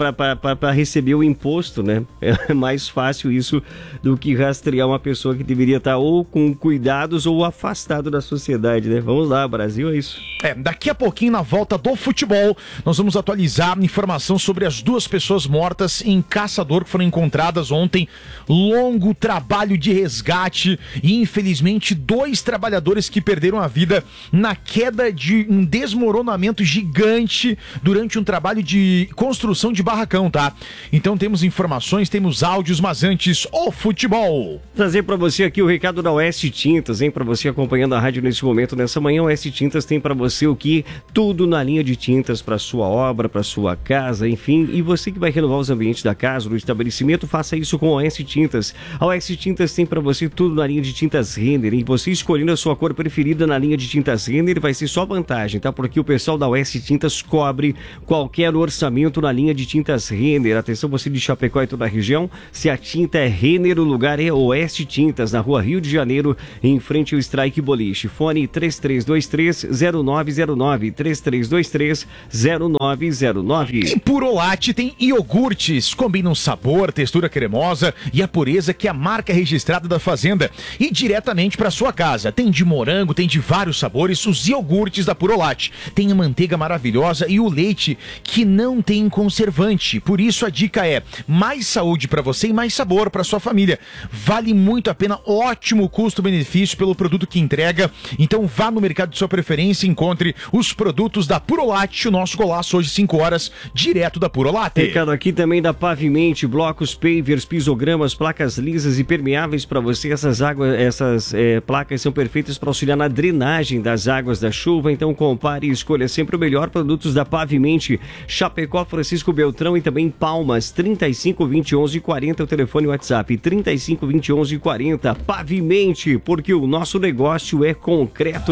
para receber o imposto, né? É mais fácil isso do que rastrear uma pessoa que deveria estar ou com cuidados ou afastado da sociedade, né? Vamos lá, Brasil, é isso. É, daqui a pouquinho, na volta do futebol, nós vamos atualizar a informação sobre as duas pessoas mortas em Caçador que foram encontradas ontem. Longo trabalho de resgate e, infelizmente, dois trabalhadores que perderam a vida na queda de um desmoronamento gigante durante um trabalho de construção de barracão, tá? Então temos informações, temos áudios, mas antes, o futebol. Trazer para você aqui o recado da Oeste Tintas, hein? Para você acompanhando a rádio nesse momento, nessa manhã, o Oeste Tintas tem para você o que? Tudo na linha de tintas para sua obra, para sua casa, enfim. E você que vai renovar os ambientes da casa, do estabelecimento, faça isso com a Oeste Tintas. A Oeste Tintas tem para você tudo na linha de tintas Renner, e você escolhendo a sua cor preferida na linha de tintas Renner vai ser só vantagem, tá? Porque o pessoal da Oeste Tintas cobre qualquer orçamento na linha de tintas Renner. Atenção, você de Chapecó e toda a região, se a tinta é Renner, o lugar é Oeste Tintas, na rua Rio de Janeiro, em frente ao Strike Boliche. Fone três três dois três zero nove zero nove, três três dois três zero nove zero nove. E Purolate tem iogurtes, combinam sabor, textura cremosa e a pureza que é a marca registrada da Fazenda e diretamente para sua casa. Tem de morango, tem de vários sabores, os iogurtes da Purolate. Tem a manteiga maravilhosa e o leite que não tem conservante. Por isso a dica é mais saúde para você e mais sabor para sua família. Vale muito a pena, ótimo custo-benefício pelo produto que entrega. Então vá no mercado de sua preferência e encontre os produtos da Purolate. O nosso golaço hoje cinco horas, direto da Purolate. Recado aqui também da Pavimente, blocos, pavers, pisogramas, placas lisas e permeáveis para você. Essas águas Essas é, placas são perfeitas para auxiliar na drenagem das águas da chuva, então compare e escolha sempre o melhor. Produtos da Pavimente, Chapecó, Francisco Beltrão e também Palmas. Trinta e cinco, vinte e onze, quarenta, o telefone e WhatsApp trinta e cinco, vinte e onze, quarenta. Pavimente, porque o nosso negócio é concreto.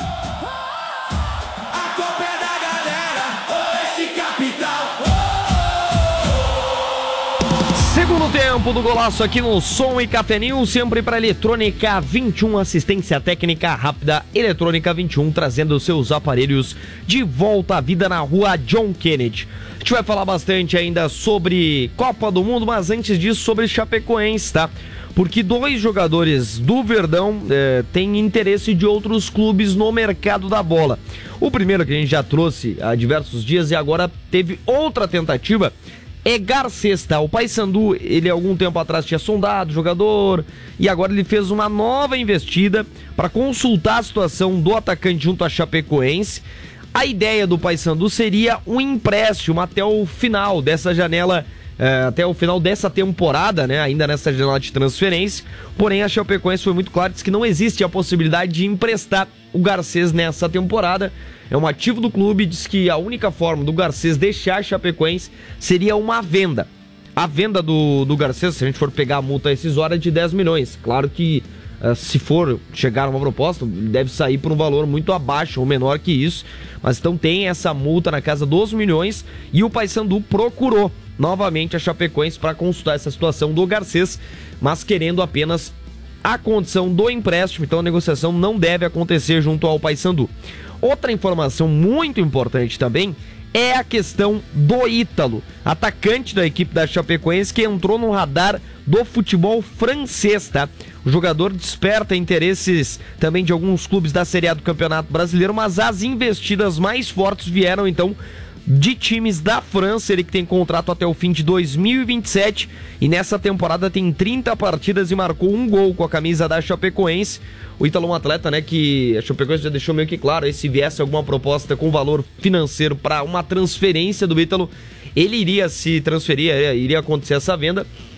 Segundo tempo do golaço aqui no Som e Café News, sempre para Eletrônica vinte e um, assistência técnica rápida. Eletrônica vinte e um, trazendo os seus aparelhos de volta à vida na rua John Kennedy. A gente vai falar bastante ainda sobre Copa do Mundo, mas antes disso sobre Chapecoense, tá? Porque dois jogadores do Verdão eh, têm interesse de outros clubes no mercado da bola. O primeiro que a gente já trouxe há diversos dias e agora teve outra tentativa é Garcês, tá? O Paysandu, ele algum tempo atrás tinha sondado o jogador e agora ele fez uma nova investida para consultar a situação do atacante junto à Chapecoense. A ideia do Paysandu seria um empréstimo até o final dessa janela, é, até o final dessa temporada, né? Ainda nessa janela de transferência. Porém, a Chapecoense foi muito clara, disse que não existe a possibilidade de emprestar o Garcês nessa temporada. É um ativo do clube, diz que a única forma do Garcês deixar a Chapecoense seria uma venda. A venda do, do Garcês, se a gente for pegar a multa rescisória, é de dez milhões. Claro que uh, se for chegar a uma proposta, deve sair por um valor muito abaixo ou menor que isso. Mas então tem essa multa na casa dos milhões e o Paysandu procurou novamente a Chapecoense para consultar essa situação do Garcês, mas querendo apenas a condição do empréstimo. Então a negociação não deve acontecer junto ao Paysandu. Outra informação muito importante também é a questão do Ítalo, atacante da equipe da Chapecoense, que entrou no radar do futebol francês, tá? O jogador desperta interesses também de alguns clubes da Série A do Campeonato Brasileiro, mas as investidas mais fortes vieram então de times da França. Ele que tem contrato até o fim de dois mil e vinte e sete e nessa temporada tem trinta partidas e marcou um gol com a camisa da Chapecoense. O Ítalo é um atleta, né, que a Chapecoense já deixou meio que claro, aí se viesse alguma proposta com valor financeiro para uma transferência do Ítalo, ele iria se transferir, iria acontecer essa venda.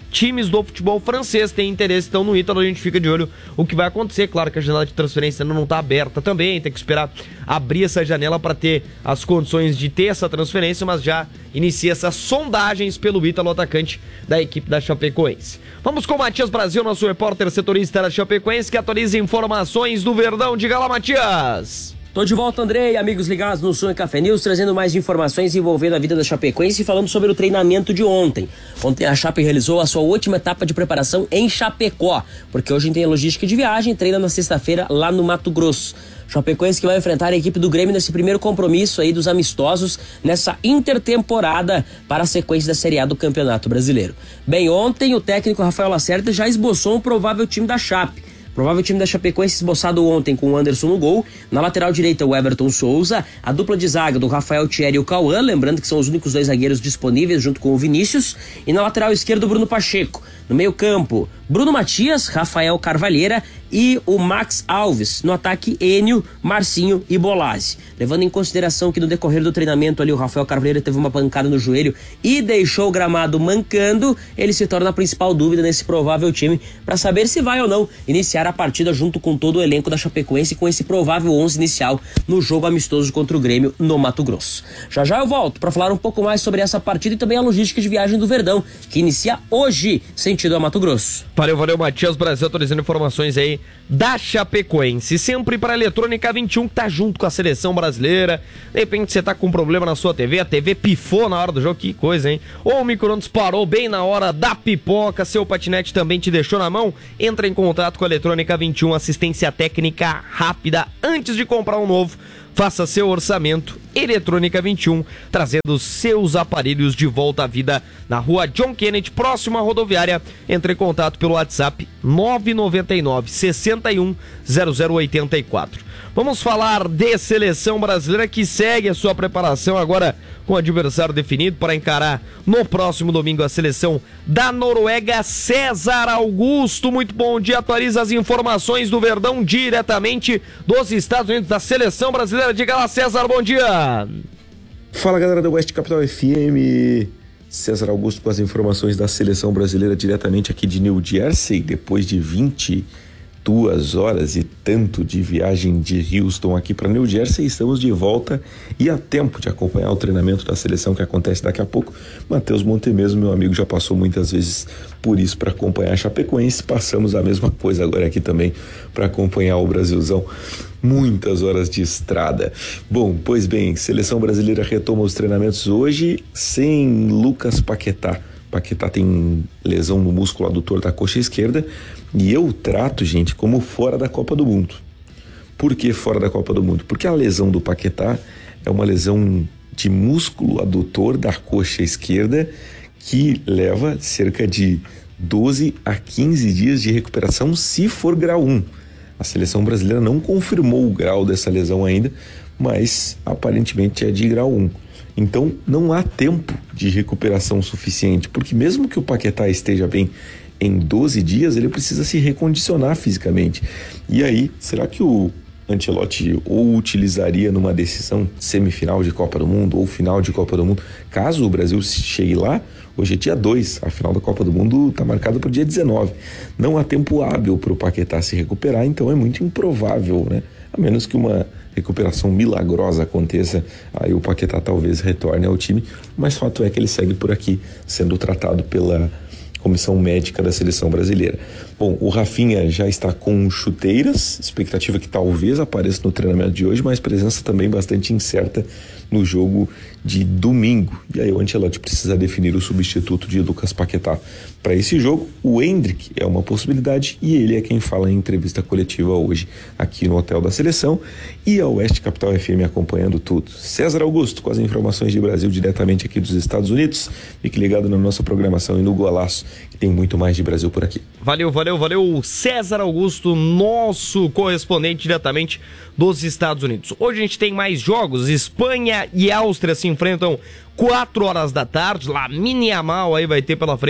times do futebol francês têm interesse então no Ítalo. A gente fica de olho o que vai acontecer. Claro que a janela de transferência ainda não está aberta também, tem que esperar abrir essa janela para ter as condições de ter essa transferência, mas já inicia essas sondagens pelo Ítalo, atacante da equipe da Chapecoense. Vamos com o Matias Brasil, nosso repórter setorista da Chapecoense, que atualiza informações do Verdão. Diga lá, Matias! Tô de volta, André, e amigos ligados no Sul e Café News, trazendo mais informações envolvendo a vida da Chapecoense e falando sobre o treinamento de ontem. Ontem a Chape realizou a sua última etapa de preparação em Chapecó, porque hoje tem a logística de viagem e treina na sexta-feira lá no Mato Grosso. Chapecoense que vai enfrentar a equipe do Grêmio nesse primeiro compromisso aí dos amistosos nessa intertemporada para a sequência da Série A do Campeonato Brasileiro. Bem, ontem o técnico Rafael Lacerda já esboçou um provável time da Chape. Provável time da Chapecoense esboçado ontem com o Anderson no gol. Na lateral direita, o Everton Souza. A dupla de zaga do Rafael Thierry e o Cauã, lembrando que são os únicos dois zagueiros disponíveis junto com o Vinícius. E na lateral esquerda, o Bruno Pacheco. No meio campo, Bruno Matias, Rafael Carvalheira e o Max Alves. No ataque, Enio, Marcinho e Bolazzi. Levando em consideração que no decorrer do treinamento ali o Rafael Carvalheira teve uma pancada no joelho e deixou o gramado mancando, ele se torna a principal dúvida nesse provável time para saber se vai ou não iniciar a partida junto com todo o elenco da Chapecoense com esse provável onze inicial no jogo amistoso contra o Grêmio no Mato Grosso. Já já eu volto para falar um pouco mais sobre essa partida e também a logística de viagem do Verdão, que inicia hoje, sentido a Mato Grosso. Valeu, valeu, Matias Brasil, atualizando informações aí da Chapecoense. Sempre para a Eletrônica vinte e um, que tá junto com a seleção brasileira. De repente você tá com um problema na sua T V, a T V pifou na hora do jogo, que coisa, hein? Ou o micro-ondas parou bem na hora da pipoca, seu patinete também te deixou na mão. Entra em contato com a Eletrônica vinte e um, assistência técnica rápida antes de comprar um novo. Faça seu orçamento. Eletrônica vinte e um, trazendo seus aparelhos de volta à vida na rua John Kennedy, próximo à rodoviária. Entre em contato pelo WhatsApp nove nove nove, seis um, zero zero oito quatro. Vamos falar de seleção brasileira que segue a sua preparação agora com o adversário definido para encarar no próximo domingo a seleção da Noruega. César Augusto, muito bom dia, atualiza as informações do Verdão diretamente dos Estados Unidos, da seleção brasileira. Diga lá, César, bom dia. Fala, galera da West Capital F M, César Augusto com as informações da seleção brasileira diretamente aqui de New Jersey, depois de vinte e duas horas e tanto de viagem de Houston aqui para New Jersey. Estamos de volta e a tempo de acompanhar o treinamento da seleção que acontece daqui a pouco. Matheus Montemesmo, meu amigo, já passou muitas vezes por isso para acompanhar a Chapecoense. Passamos a mesma coisa agora aqui também para acompanhar o Brasilzão. Muitas horas de estrada. Bom, pois bem, seleção brasileira retoma os treinamentos hoje sem Lucas Paquetá. Paquetá tem lesão no músculo adutor da coxa esquerda e eu trato, gente, como fora da Copa do Mundo. Por que fora da Copa do Mundo? Porque a lesão do Paquetá é uma lesão de músculo adutor da coxa esquerda que leva cerca de doze a quinze dias de recuperação se for grau um. A seleção brasileira não confirmou o grau dessa lesão ainda, mas aparentemente é de grau um. Então não há tempo de recuperação suficiente, porque mesmo que o Paquetá esteja bem em doze dias, ele precisa se recondicionar fisicamente. E aí, será que o Ancelotti ou utilizaria numa decisão semifinal de Copa do Mundo ou final de Copa do Mundo, caso o Brasil chegue lá? Hoje é dia dois, a final da Copa do Mundo está marcada para o dia dezenove. Não há tempo hábil para o Paquetá se recuperar, então é muito improvável, né? A menos que uma recuperação milagrosa aconteça, aí o Paquetá talvez retorne ao time, mas fato é que ele segue por aqui, sendo tratado pela comissão médica da seleção brasileira. Bom, o Rafinha já está com chuteiras, expectativa que talvez apareça no treinamento de hoje, mas presença também bastante incerta no jogo de domingo. E aí o Ancelotti precisa definir o substituto de Lucas Paquetá para esse jogo. O Endrick é uma possibilidade e ele é quem fala em entrevista coletiva hoje aqui no Hotel da Seleção e a Oeste Capital F M acompanhando tudo. César Augusto com as informações de Brasil diretamente aqui dos Estados Unidos. Fique ligado na nossa programação e no Golaço, que tem muito mais de Brasil por aqui. Valeu, valeu, valeu, César Augusto, nosso correspondente diretamente dos Estados Unidos. Hoje a gente tem mais jogos. Espanha e Áustria se enfrentam quatro horas da tarde, lá Mini Amal, aí vai ter pela frente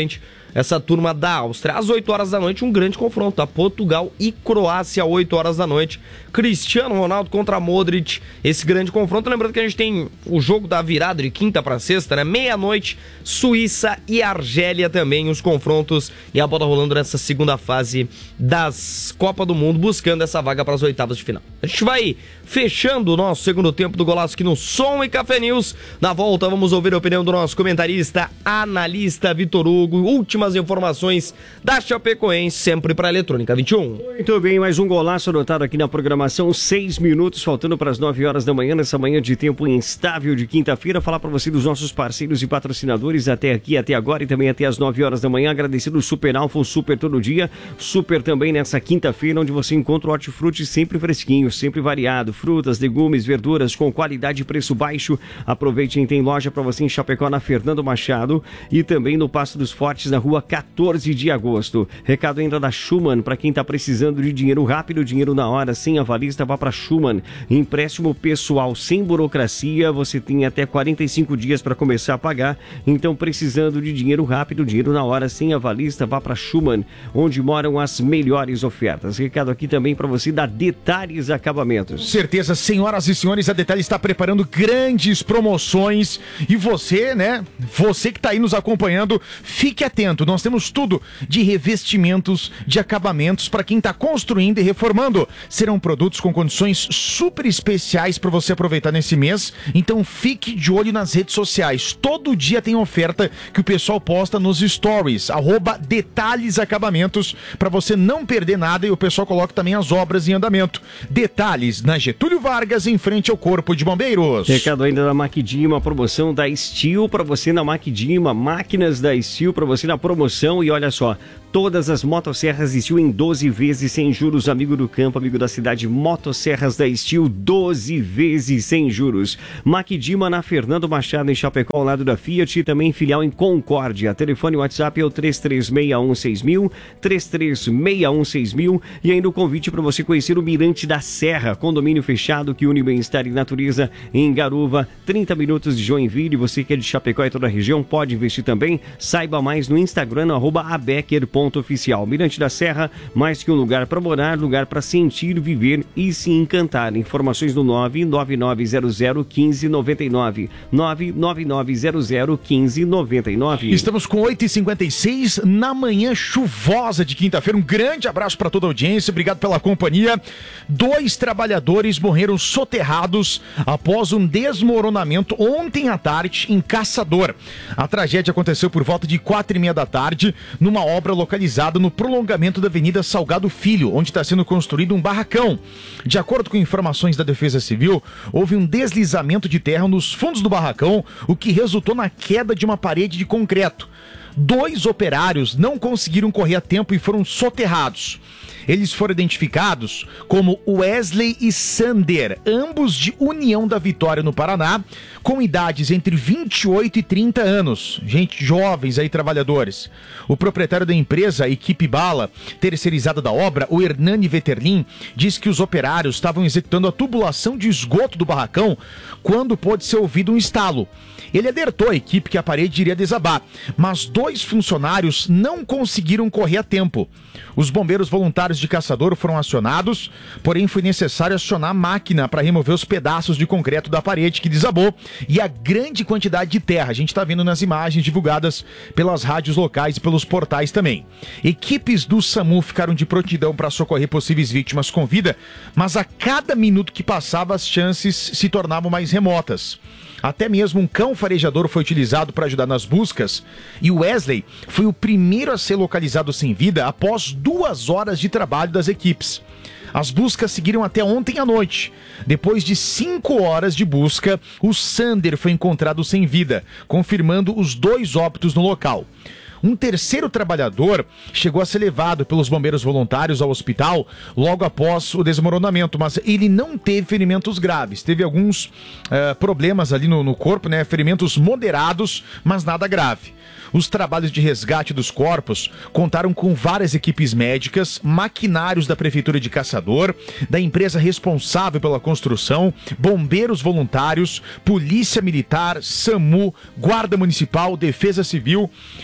essa turma da Áustria. Às oito horas da noite, um grande confronto, tá? Portugal e Croácia, oito horas da noite. Cristiano Ronaldo contra Modric, esse grande confronto. Lembrando que a gente tem o jogo da virada de quinta para sexta, né? Meia-noite, Suíça e Argélia também, os confrontos. E a bola rolando nessa segunda fase das Copa do Mundo, buscando essa vaga para as oitavas de final. A gente vai fechando o nosso segundo tempo do Golaço aqui no Som e Café News. Na volta, vamos ouvir a opinião do nosso comentarista, analista Vitor Hugo. Últimas informações da Chapecoense, sempre para a Eletrônica vinte e um. Muito bem, mais um golaço anotado aqui na programação. Seis minutos, faltando para as nove horas da manhã, nessa manhã de tempo instável de quinta-feira. Falar para você dos nossos parceiros e patrocinadores até aqui, até agora e também até as nove horas da manhã. Agradecendo o Super Alfa, o Super todo dia. Super também nessa quinta-feira, onde você encontra o hortifruti sempre fresquinho, sempre variado. Frutas, legumes, verduras com qualidade e preço baixo. Aproveite, tem loja para você em Chapecó, na Fernando Machado e também no Passo dos Fortes, na rua quatorze de agosto. Recado ainda da Schumann, para quem está precisando de dinheiro rápido, dinheiro na hora, sem avalista, vá para Schumann. Empréstimo pessoal sem burocracia, você tem até quarenta e cinco dias para começar a pagar. Então, precisando de dinheiro rápido, dinheiro na hora, sem avalista, vá para Schumann, onde moram as melhores ofertas. Recado aqui também para você da Detalhes Acabamentos. Certeza, senhoras e senhores, a Detalhes está preparando grandes promoções e você, né, você que está aí nos acompanhando, fique atento, nós temos tudo de revestimentos, de acabamentos para quem está construindo e reformando. Serão produtos com condições super especiais para você aproveitar nesse mês, então fique de olho nas redes sociais. Todo dia tem oferta que o pessoal posta nos stories, arroba Detalhes Acabamentos, para você não perder nada, e o pessoal coloca também as obras em andamento. Detalhes na Getúlio Vargas, em frente ao Corpo de Bombeiros. Recado ainda da Maquidima, a promoção da Steel para você na Maquidima, máquinas da Steel para você na promoção. E olha só, todas as motosserras Steel em doze vezes sem juros, amigo do campo, amigo da cidade. Motosserras da Steel, doze vezes sem juros. Maquidima na Fernando Machado, em Chapecó, ao lado da Fiat, e também filial em Concórdia. Telefone WhatsApp é o três três seis um seis mil, três três seis um seis mil. E ainda o convite para você conhecer o Mirante da Serra, condomínio fechado que une bem-estar e natureza em Garuva, trinta minutos de Joinville. Você que é de Chapecó e toda a região pode investir também. Saiba mais no Instagram, no arroba abecker ponto oficial. Mirante da Serra, mais que um lugar para morar, lugar para sentir, viver e se encantar. Informações no nove nove nove zero zero um cinco nove nove, nove nove nove zero zero um cinco nove nove. Estamos com oito e cinquenta e seis na manhã chuvosa de quinta-feira. Um grande abraço para toda a audiência, obrigado pela companhia. Dois trabalhadores morreram soterrados após um desmoronamento ontem à tarde em Caçador. A tragédia aconteceu por volta de quatro e meia da tarde, numa obra localizada no prolongamento da Avenida Salgado Filho, onde está sendo construído um barracão. De acordo com informações da Defesa Civil, houve um deslizamento de terra nos fundos do barracão, o que resultou na queda de uma parede de concreto. Dois operários não conseguiram correr a tempo e foram soterrados. Eles foram identificados como Wesley e Sander, ambos de União da Vitória, no Paraná, com idades entre vinte e oito e trinta anos. Gente, jovens aí, trabalhadores. O proprietário da empresa, a Equipe Bala, terceirizada da obra, o Hernani Veterlin, disse que os operários estavam executando a tubulação de esgoto do barracão quando pôde ser ouvido um estalo. Ele alertou a equipe que a parede iria desabar, mas dois funcionários não conseguiram correr a tempo. Os bombeiros voluntários de Caçador foram acionados, porém foi necessário acionar a máquina para remover os pedaços de concreto da parede que desabou e a grande quantidade de terra. A gente está vendo nas imagens divulgadas pelas rádios locais e pelos portais também. Equipes do SAMU ficaram de prontidão para socorrer possíveis vítimas com vida, mas a cada minuto que passava as chances se tornavam mais remotas. Até mesmo um cão farejador foi utilizado para ajudar nas buscas e o Wesley foi o primeiro a ser localizado sem vida após duas horas de trabalho das equipes. As buscas seguiram até ontem à noite. Depois de cinco horas de busca, o Sander foi encontrado sem vida, confirmando os dois óbitos no local. Um terceiro trabalhador chegou a ser levado pelos bombeiros voluntários ao hospital logo após o desmoronamento, mas ele não teve ferimentos graves. Teve alguns uh, problemas ali no, no corpo, né? Ferimentos moderados, mas nada grave. Os trabalhos de resgate dos corpos contaram com várias equipes médicas, maquinários da Prefeitura de Caçador, da empresa responsável pela construção, bombeiros voluntários, Polícia Militar, SAMU, Guarda Municipal, Defesa Civil, Polícia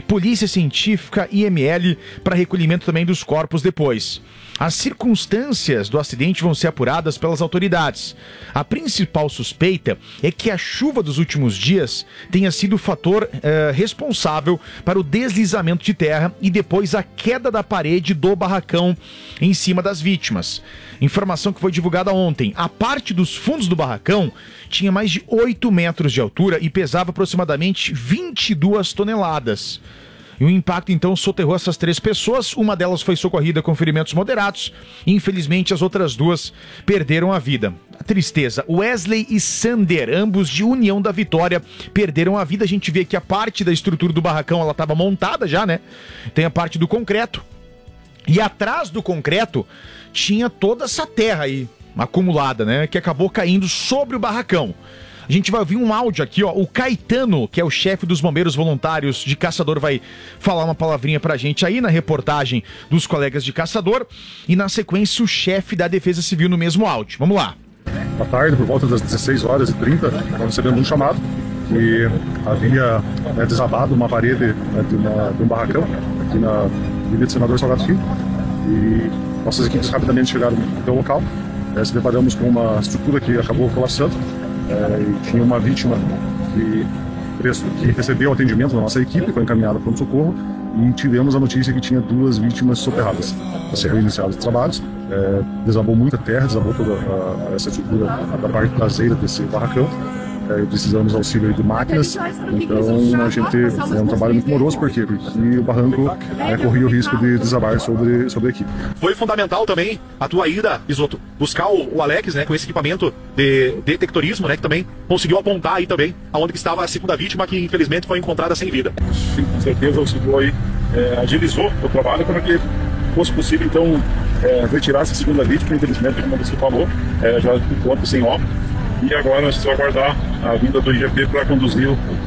Polícia Científica, I M L, para recolhimento também dos corpos depois. As circunstâncias do acidente vão ser apuradas pelas autoridades. A principal suspeita é que a chuva dos últimos dias tenha sido o fator eh, responsável para o deslizamento de terra e depois a queda da parede do barracão em cima das vítimas. Informação que foi divulgada ontem. A parte dos fundos do barracão tinha mais de oito metros de altura e pesava aproximadamente vinte e duas toneladas. E o impacto, então, soterrou essas três pessoas. Uma delas foi socorrida com ferimentos moderados. Infelizmente, as outras duas perderam a vida. A tristeza. Wesley e Sander, ambos de União da Vitória, perderam a vida. A gente vê que a parte da estrutura do barracão, ela estava montada já, né? Tem a parte do concreto. E atrás do concreto tinha toda essa terra aí acumulada, né? Que acabou caindo sobre o barracão. A gente vai ouvir um áudio aqui, ó. O Caetano, que é o chefe dos bombeiros voluntários de Caçador, vai falar uma palavrinha pra gente aí na reportagem dos colegas de Caçador. E na sequência, o chefe da Defesa Civil no mesmo áudio. Vamos lá. À tarde, por volta das dezesseis horas e trinta, nós recebemos um chamado que havia né, desabado uma parede né, de, uma, de um barracão aqui na Avenida Senador Salgado Filho. E nossas equipes rapidamente chegaram até o local. É, se deparamos com uma estrutura que acabou colapsando. É, e tinha uma vítima que, que recebeu atendimento da nossa equipe, foi encaminhada para o socorro e tivemos a notícia que tinha duas vítimas soterradas. Serão iniciados os trabalhos, é, desabou muita terra, desabou toda a, a, essa estrutura da parte traseira desse barracão. É, precisamos de auxílio de máquinas, então a gente é um trabalho muito moroso, por quê? Porque o barranco é, corria o risco de desabar sobre, sobre a equipe. Foi fundamental também a tua ida, Isoto, buscar o, o Alex, né, com esse equipamento de detectorismo, né, que também conseguiu apontar aí também aonde que estava a segunda vítima, que infelizmente foi encontrada sem vida. Sim, com certeza auxiliou aí, é, agilizou o trabalho para que fosse possível então é, retirar essa segunda vítima, infelizmente, como você falou, é, já enquanto sem óbito. E agora nós vamos aguardar a vinda do I G P para conduzir